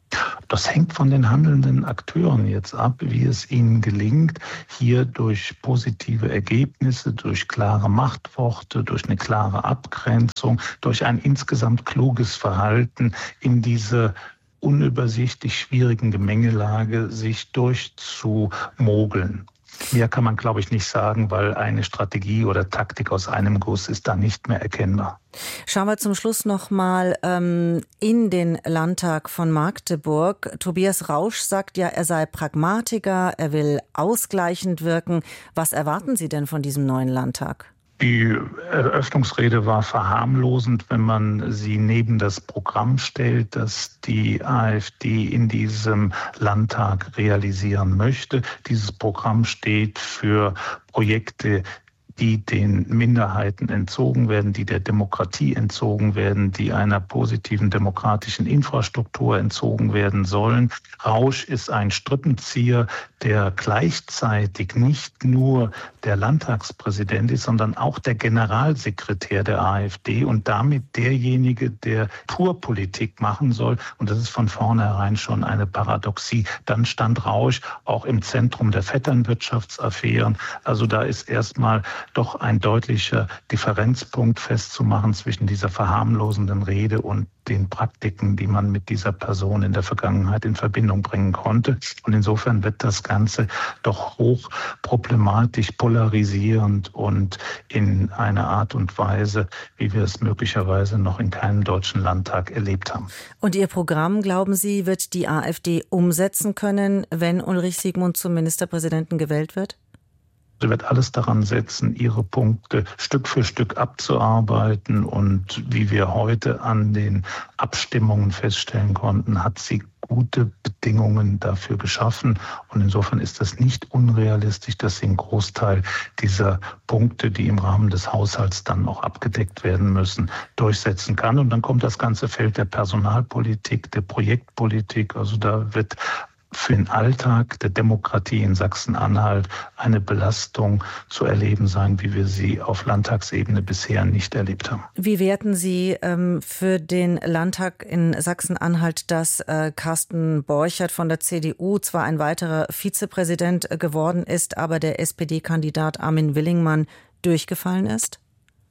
Das hängt von den handelnden Akteuren jetzt ab, wie es ihnen gelingt, hier durch positive Ergebnisse, durch klare Machtworte, durch eine klare Abgrenzung, durch ein insgesamt kluges Verhalten in diese unübersichtlich schwierigen Gemengelage sich durchzumogeln. Mehr kann man, glaube ich, nicht sagen, weil eine Strategie oder Taktik aus einem Guss ist da nicht mehr erkennbar. Schauen wir zum Schluss noch mal ähm, in den Landtag von Magdeburg. Tobias Rausch sagt ja, er sei Pragmatiker, er will ausgleichend wirken. Was erwarten Sie denn von diesem neuen Landtag? Die Eröffnungsrede war verharmlosend, wenn man sie neben das Programm stellt, das die AfD in diesem Landtag realisieren möchte. Dieses Programm steht für Projekte, die den Minderheiten entzogen werden, die der Demokratie entzogen werden, die einer positiven demokratischen Infrastruktur entzogen werden sollen. Rausch ist ein Strippenzieher, der gleichzeitig nicht nur der Landtagspräsident ist, sondern auch der Generalsekretär der AfD und damit derjenige, der Purpolitik machen soll. Und das ist von vornherein schon eine Paradoxie. Dann stand Rausch auch im Zentrum der Vetternwirtschaftsaffären. Also da ist erstmal doch ein deutlicher Differenzpunkt festzumachen zwischen dieser verharmlosenden Rede und den Praktiken, die man mit dieser Person in der Vergangenheit in Verbindung bringen konnte. Und insofern wird das Ganze doch hoch problematisch, polarisierend und in einer Art und Weise, wie wir es möglicherweise noch in keinem deutschen Landtag erlebt haben. Und Ihr Programm, glauben Sie, wird die AfD umsetzen können, wenn Ulrich Siegmund zum Ministerpräsidenten gewählt wird? Sie wird alles daran setzen, ihre Punkte Stück für Stück abzuarbeiten. Und wie wir heute an den Abstimmungen feststellen konnten, hat sie gute Bedingungen dafür geschaffen. Und insofern ist das nicht unrealistisch, dass sie einen Großteil dieser Punkte, die im Rahmen des Haushalts dann noch abgedeckt werden müssen, durchsetzen kann. Und dann kommt das ganze Feld der Personalpolitik, der Projektpolitik. Also da wird für den Alltag der Demokratie in Sachsen-Anhalt eine Belastung zu erleben sein, wie wir sie auf Landtagsebene bisher nicht erlebt haben. Wie werten Sie ähm, für den Landtag in Sachsen-Anhalt, dass äh, Carsten Borchert von der C D U zwar ein weiterer Vizepräsident äh, geworden ist, aber der S P D-Kandidat Armin Willingmann durchgefallen ist?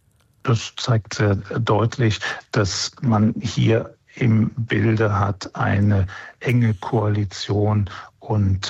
Das zeigt sehr deutlich, dass man hier im Bilde hat eine enge Koalition und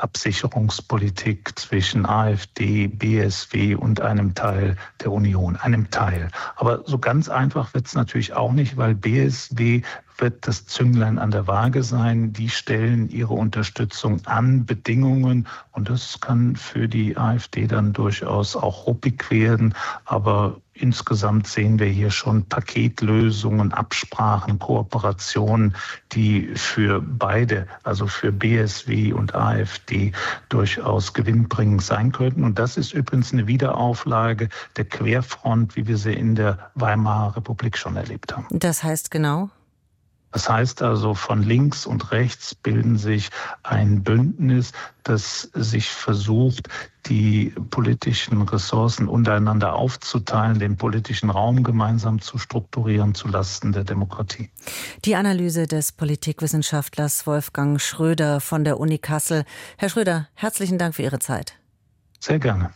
Machtabsicherungspolitik zwischen AfD, B S W und einem Teil der Union, einem Teil. Aber so ganz einfach wird es natürlich auch nicht, weil B S W wird das Zünglein an der Waage sein. Die stellen ihre Unterstützung an Bedingungen und das kann für die AfD dann durchaus auch ruppig werden. Aber insgesamt sehen wir hier schon Paketlösungen, Absprachen, Kooperationen, die für beide, also für B S W und AfD, durchaus gewinnbringend sein könnten. Und das ist übrigens eine Wiederauflage der Querfront, wie wir sie in der Weimarer Republik schon erlebt haben. Das heißt genau? Das heißt also, von links und rechts bilden sich ein Bündnis, das sich versucht, die politischen Ressourcen untereinander aufzuteilen, den politischen Raum gemeinsam zu strukturieren zulasten der Demokratie. Die Analyse des Politikwissenschaftlers Wolfgang Schröder von der Uni Kassel. Herr Schröder, herzlichen Dank für Ihre Zeit. Sehr gerne.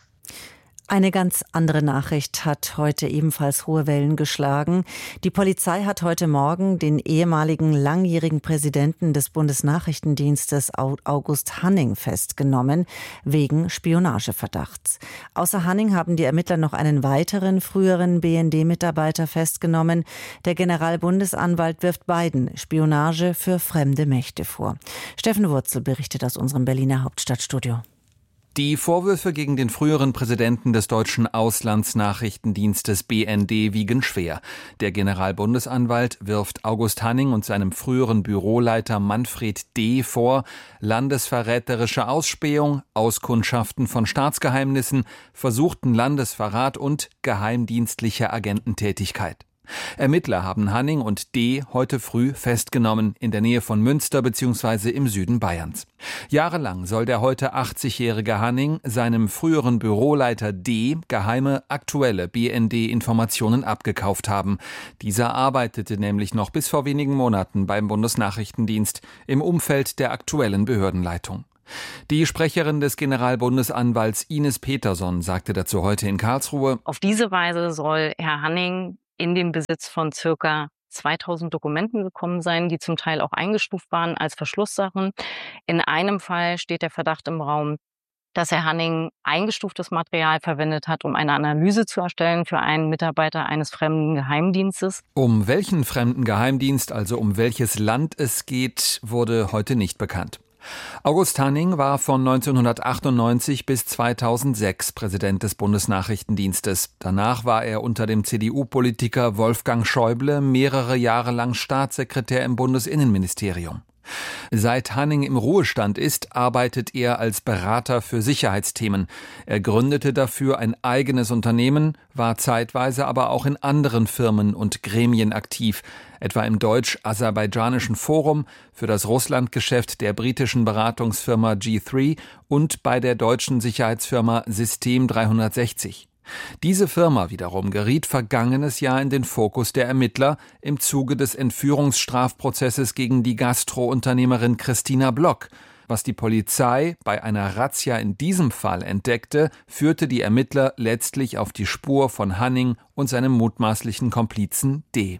Eine ganz andere Nachricht hat heute ebenfalls hohe Wellen geschlagen. Die Polizei hat heute Morgen den ehemaligen langjährigen Präsidenten des Bundesnachrichtendienstes August Hanning festgenommen, wegen Spionageverdachts. Außer Hanning haben die Ermittler noch einen weiteren früheren B N D-Mitarbeiter festgenommen. Der Generalbundesanwalt wirft beiden Spionage für fremde Mächte vor. Steffen Wurzel berichtet aus unserem Berliner Hauptstadtstudio. Die Vorwürfe gegen den früheren Präsidenten des deutschen Auslandsnachrichtendienstes B N D wiegen schwer. Der Generalbundesanwalt wirft August Hanning und seinem früheren Büroleiter Manfred D. vor, landesverräterische Ausspähung, Auskundschaften von Staatsgeheimnissen, versuchten Landesverrat und geheimdienstliche Agententätigkeit. Ermittler haben Hanning und D. heute früh festgenommen, in der Nähe von Münster bzw. im Süden Bayerns. Jahrelang soll der heute achtzigjährige Hanning seinem früheren Büroleiter D. geheime, aktuelle B N D-Informationen abgekauft haben. Dieser arbeitete nämlich noch bis vor wenigen Monaten beim Bundesnachrichtendienst im Umfeld der aktuellen Behördenleitung. Die Sprecherin des Generalbundesanwalts Ines Peterson sagte dazu heute in Karlsruhe: Auf diese Weise soll Herr Hanning in den Besitz von circa zweitausend Dokumenten gekommen sein, die zum Teil auch eingestuft waren als Verschlusssachen. In einem Fall steht der Verdacht im Raum, dass Herr Hanning eingestuftes Material verwendet hat, um eine Analyse zu erstellen für einen Mitarbeiter eines fremden Geheimdienstes. Um welchen fremden Geheimdienst, also um welches Land es geht, wurde heute nicht bekannt. August Hanning war von neunzehnhundertachtundneunzig bis zweitausendsechs Präsident des Bundesnachrichtendienstes. Danach war er unter dem C D U-Politiker Wolfgang Schäuble mehrere Jahre lang Staatssekretär im Bundesinnenministerium. Seit Hanning im Ruhestand ist, arbeitet er als Berater für Sicherheitsthemen. Er gründete dafür ein eigenes Unternehmen, war zeitweise aber auch in anderen Firmen und Gremien aktiv, etwa im deutsch-aserbaidschanischen Forum, für das Russlandgeschäft der britischen Beratungsfirma G drei und bei der deutschen Sicherheitsfirma System dreihundertsechzig. Diese Firma wiederum geriet vergangenes Jahr in den Fokus der Ermittler im Zuge des Entführungsstrafprozesses gegen die Gastrounternehmerin Christina Block. Was die Polizei bei einer Razzia in diesem Fall entdeckte, führte die Ermittler letztlich auf die Spur von Hanning und seinem mutmaßlichen Komplizen D.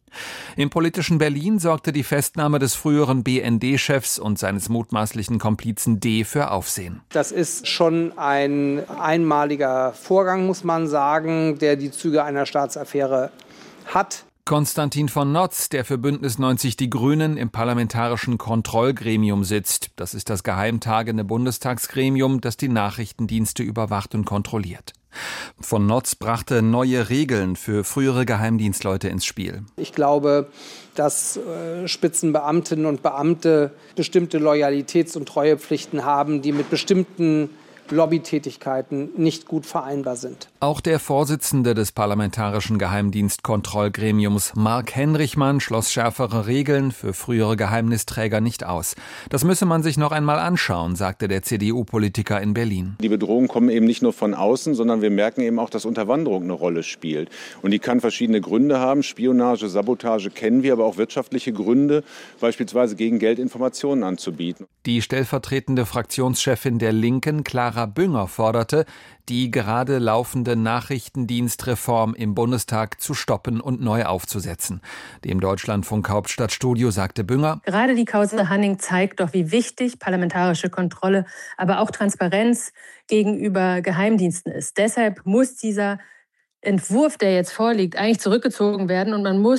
Im politischen Berlin sorgte die Festnahme des früheren B N D-Chefs und seines mutmaßlichen Komplizen D. für Aufsehen. Das ist schon ein einmaliger Vorgang, muss man sagen, der die Züge einer Staatsaffäre hat. Konstantin von Notz, der für Bündnis neunzig Die Grünen im Parlamentarischen Kontrollgremium sitzt. Das ist das geheimtagende Bundestagsgremium, das die Nachrichtendienste überwacht und kontrolliert. Von Notz brachte neue Regeln für frühere Geheimdienstleute ins Spiel. Ich glaube, dass äh, Spitzenbeamtinnen und Beamte bestimmte Loyalitäts- und Treuepflichten haben, die mit bestimmten Lobbytätigkeiten nicht gut vereinbar sind. Auch der Vorsitzende des Parlamentarischen Geheimdienstkontrollgremiums, Mark Henrichmann, schloss schärfere Regeln für frühere Geheimnisträger nicht aus. Das müsse man sich noch einmal anschauen, sagte der C D U-Politiker in Berlin. Die Bedrohungen kommen eben nicht nur von außen, sondern wir merken eben auch, dass Unterwanderung eine Rolle spielt. Und die kann verschiedene Gründe haben. Spionage, Sabotage kennen wir, aber auch wirtschaftliche Gründe, beispielsweise gegen Geld Informationen anzubieten. Die stellvertretende Fraktionschefin der Linken, Clara Bünger, forderte, die gerade laufende Nachrichtendienstreform im Bundestag zu stoppen und neu aufzusetzen. Dem Deutschlandfunk Hauptstadtstudio sagte Bünger: Gerade die Causa Hanning zeigt doch, wie wichtig parlamentarische Kontrolle, aber auch Transparenz gegenüber Geheimdiensten ist. Deshalb muss dieser Entwurf, der jetzt vorliegt, eigentlich zurückgezogen werden und man muss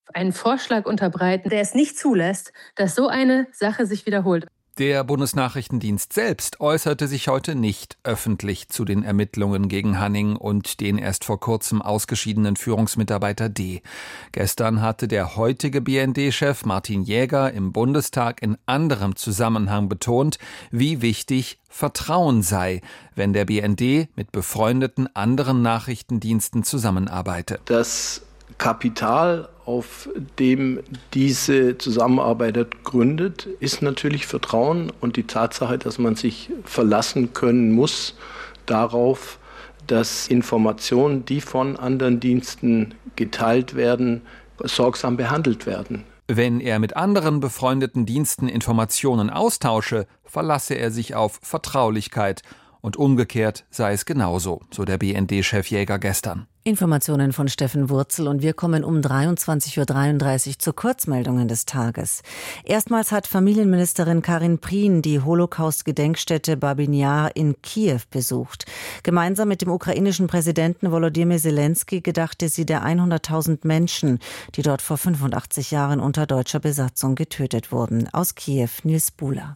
einen Vorschlag unterbreiten, der es nicht zulässt, dass so eine Sache sich wiederholt. Der Bundesnachrichtendienst selbst äußerte sich heute nicht öffentlich zu den Ermittlungen gegen Hanning und den erst vor kurzem ausgeschiedenen Führungsmitarbeiter D. Gestern hatte der heutige B N D-Chef Martin Jäger im Bundestag in anderem Zusammenhang betont, wie wichtig Vertrauen sei, wenn der B N D mit befreundeten anderen Nachrichtendiensten zusammenarbeite. Das Kapital, auf dem diese Zusammenarbeit gründet, ist natürlich Vertrauen und die Tatsache, dass man sich verlassen können muss darauf, dass Informationen, die von anderen Diensten geteilt werden, sorgsam behandelt werden. Wenn er mit anderen befreundeten Diensten Informationen austausche, verlasse er sich auf Vertraulichkeit. Und umgekehrt sei es genauso, so der B N D-Chef Jäger gestern. Informationen von Steffen Wurzel und wir kommen um dreiundzwanzig Uhr dreiunddreißig zu Kurzmeldungen des Tages. Erstmals hat Familienministerin Karin Prien die Holocaust-Gedenkstätte Babyn Jar in Kiew besucht. Gemeinsam mit dem ukrainischen Präsidenten Volodymyr Zelensky gedachte sie der hunderttausend Menschen, die dort vor fünfundachtzig Jahren unter deutscher Besatzung getötet wurden. Aus Kiew, Nils Buhler.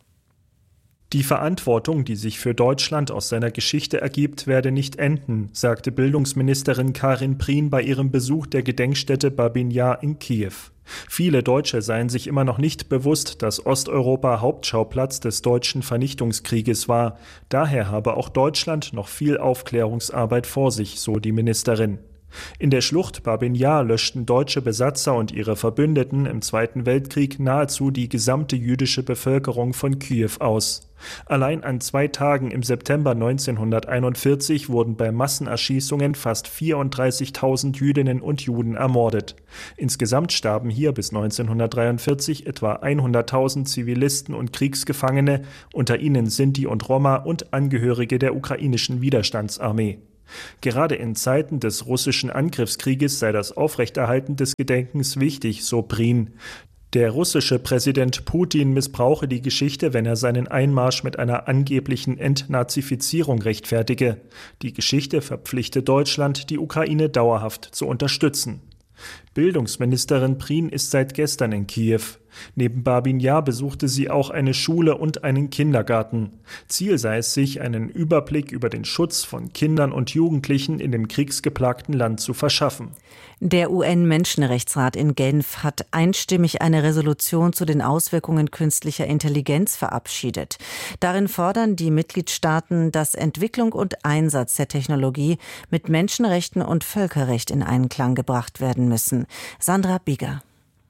Die Verantwortung, die sich für Deutschland aus seiner Geschichte ergibt, werde nicht enden, sagte Bildungsministerin Karin Prien bei ihrem Besuch der Gedenkstätte Babyn Jar in Kiew. Viele Deutsche seien sich immer noch nicht bewusst, dass Osteuropa Hauptschauplatz des deutschen Vernichtungskrieges war. Daher habe auch Deutschland noch viel Aufklärungsarbeit vor sich, so die Ministerin. In der Schlucht Babyn Jar löschten deutsche Besatzer und ihre Verbündeten im Zweiten Weltkrieg nahezu die gesamte jüdische Bevölkerung von Kiew aus. Allein an zwei Tagen im September neunzehnhunderteinundvierzig wurden bei Massenerschießungen fast vierunddreißigtausend Jüdinnen und Juden ermordet. Insgesamt starben hier bis neunzehnhundertdreiundvierzig etwa hunderttausend Zivilisten und Kriegsgefangene, unter ihnen Sinti und Roma und Angehörige der ukrainischen Widerstandsarmee. Gerade in Zeiten des russischen Angriffskrieges sei das Aufrechterhalten des Gedenkens wichtig, so Prien. Der russische Präsident Putin missbrauche die Geschichte, wenn er seinen Einmarsch mit einer angeblichen Entnazifizierung rechtfertige. Die Geschichte verpflichte Deutschland, die Ukraine dauerhaft zu unterstützen. Bildungsministerin Prien ist seit gestern in Kiew. Neben Babyn Jar besuchte sie auch eine Schule und einen Kindergarten. Ziel sei es, sich einen Überblick über den Schutz von Kindern und Jugendlichen in dem kriegsgeplagten Land zu verschaffen. Der U N-Menschenrechtsrat in Genf hat einstimmig eine Resolution zu den Auswirkungen künstlicher Intelligenz verabschiedet. Darin fordern die Mitgliedstaaten, dass Entwicklung und Einsatz der Technologie mit Menschenrechten und Völkerrecht in Einklang gebracht werden müssen. Sandra Bieger.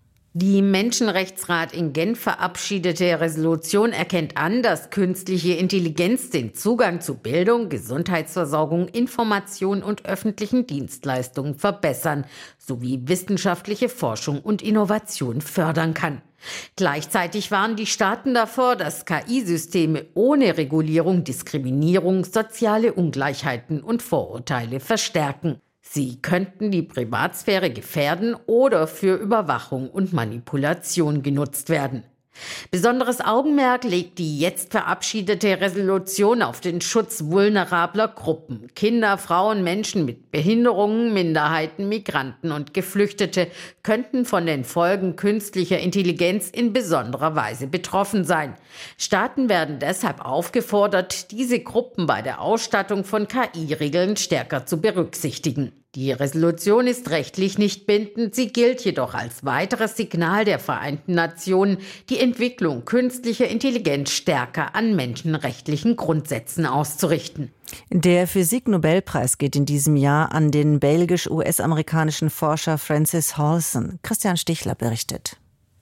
Die Menschenrechtsrat in Genf verabschiedete Resolution erkennt an, dass künstliche Intelligenz den Zugang zu Bildung, Gesundheitsversorgung, Information und öffentlichen Dienstleistungen verbessern sowie wissenschaftliche Forschung und Innovation fördern kann. Gleichzeitig warnen die Staaten davor, dass K I-Systeme ohne Regulierung Diskriminierung, soziale Ungleichheiten und Vorurteile verstärken. Sie könnten die Privatsphäre gefährden oder für Überwachung und Manipulation genutzt werden. Besonderes Augenmerk legt die jetzt verabschiedete Resolution auf den Schutz vulnerabler Gruppen, Kinder, Frauen, Menschen mit Behinderungen, Minderheiten, Migranten und Geflüchtete könnten von den Folgen künstlicher Intelligenz in besonderer Weise betroffen sein. Staaten werden deshalb aufgefordert, diese Gruppen bei der Ausstattung von K I-Regeln stärker zu berücksichtigen. Die Resolution ist rechtlich nicht bindend, sie gilt jedoch als weiteres Signal der Vereinten Nationen, die Entwicklung künstlicher Intelligenz stärker an menschenrechtlichen Grundsätzen auszurichten. Der Physik-Nobelpreis geht in diesem Jahr an den belgisch-U S-amerikanischen Forscher Francis Halson. Christian Stichler berichtet.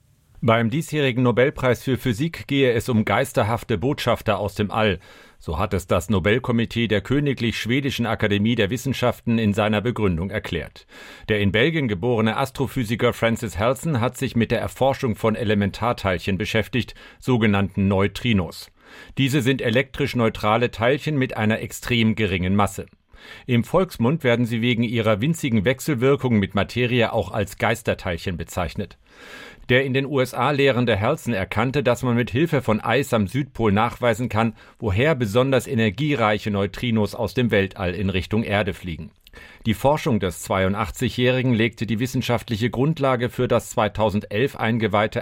Beim diesjährigen Nobelpreis für Physik gehe es um geisterhafte Botschafter aus dem All. So hat es das Nobelkomitee der Königlich Schwedischen Akademie der Wissenschaften in seiner Begründung erklärt. Der in Belgien geborene Astrophysiker Francis Halson hat sich mit der Erforschung von Elementarteilchen beschäftigt, sogenannten Neutrinos. Diese sind elektrisch neutrale Teilchen mit einer extrem geringen Masse. Im Volksmund werden sie wegen ihrer winzigen Wechselwirkung mit Materie auch als Geisterteilchen bezeichnet. Der in den U S A lehrende Halson erkannte, dass man mit Hilfe von Eis am Südpol nachweisen kann, woher besonders energiereiche Neutrinos aus dem Weltall in Richtung Erde fliegen. Die Forschung des zweiundachtzigjährigen legte die wissenschaftliche Grundlage für das zweitausendelf eingeweihte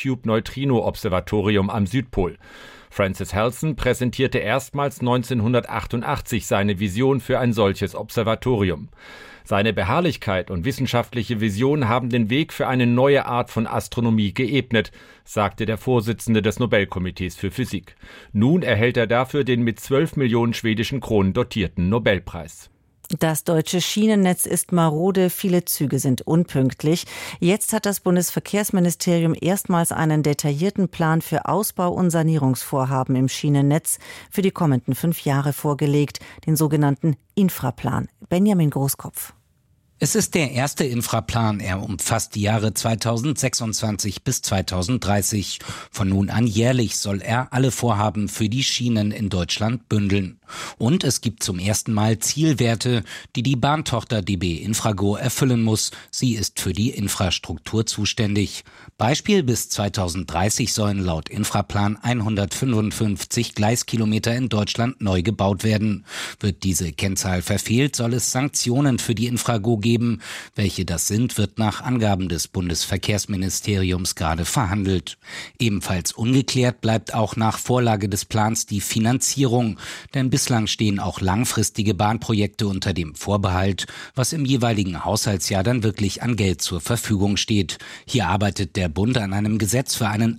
IceCube-Neutrino-Observatorium am Südpol. Francis Halson präsentierte erstmals neunzehnhundertachtundachtzig seine Vision für ein solches Observatorium. Seine Beharrlichkeit und wissenschaftliche Vision haben den Weg für eine neue Art von Astronomie geebnet, sagte der Vorsitzende des Nobelkomitees für Physik. Nun erhält er dafür den mit zwölf Millionen schwedischen Kronen dotierten Nobelpreis. Das deutsche Schienennetz ist marode, viele Züge sind unpünktlich. Jetzt hat das Bundesverkehrsministerium erstmals einen detaillierten Plan für Ausbau- und Sanierungsvorhaben im Schienennetz für die kommenden fünf Jahre vorgelegt, den sogenannten Infraplan. Benjamin Großkopf. Es ist der erste Infraplan. Er umfasst die Jahre zweitausendsechsundzwanzig bis zweitausenddreißig. Von nun an jährlich soll er alle Vorhaben für die Schienen in Deutschland bündeln. Und es gibt zum ersten Mal Zielwerte, die die Bahntochter D B Infrago erfüllen muss. Sie ist für die Infrastruktur zuständig. Beispiel: bis zweitausenddreißig sollen laut Infraplan hundertfünfundfünfzig Gleiskilometer in Deutschland neu gebaut werden. Wird diese Kennzahl verfehlt, soll es Sanktionen für die Infrago geben. Welche das sind, wird nach Angaben des Bundesverkehrsministeriums gerade verhandelt. Ebenfalls ungeklärt bleibt auch nach Vorlage des Plans die Finanzierung. Denn bislang stehen auch langfristige Bahnprojekte unter dem Vorbehalt, was im jeweiligen Haushaltsjahr dann wirklich an Geld zur Verfügung steht. Hier arbeitet der Bund an einem Gesetz für einen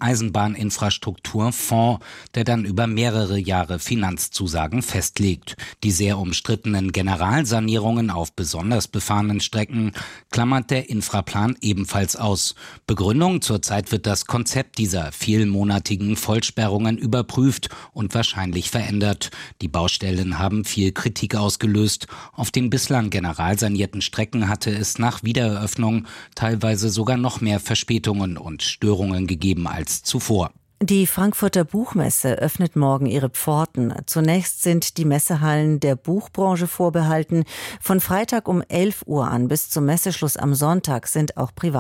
Eisenbahninfrastrukturfonds, der dann über mehrere Jahre Finanzzusagen festlegt. Die sehr umstrittenen Generalsanierungen auf besonders befahrenen Strecken klammert der Infraplan ebenfalls aus. Begründung: zurzeit wird das Konzept dieser vielmonatigen Vollsperrungen überprüft und wahrscheinlich verändert. Die Baustellen haben viel Kritik ausgelöst. Auf den bislang generalsanierten Strecken hatte es nach Wiedereröffnung teilweise sogar noch mehr Verspätungen und Störungen gegeben als zuvor. Die Frankfurter Buchmesse öffnet morgen ihre Pforten. Zunächst sind die Messehallen der Buchbranche vorbehalten. Von Freitag um elf Uhr an bis zum Messeschluss am Sonntag sind auch Privat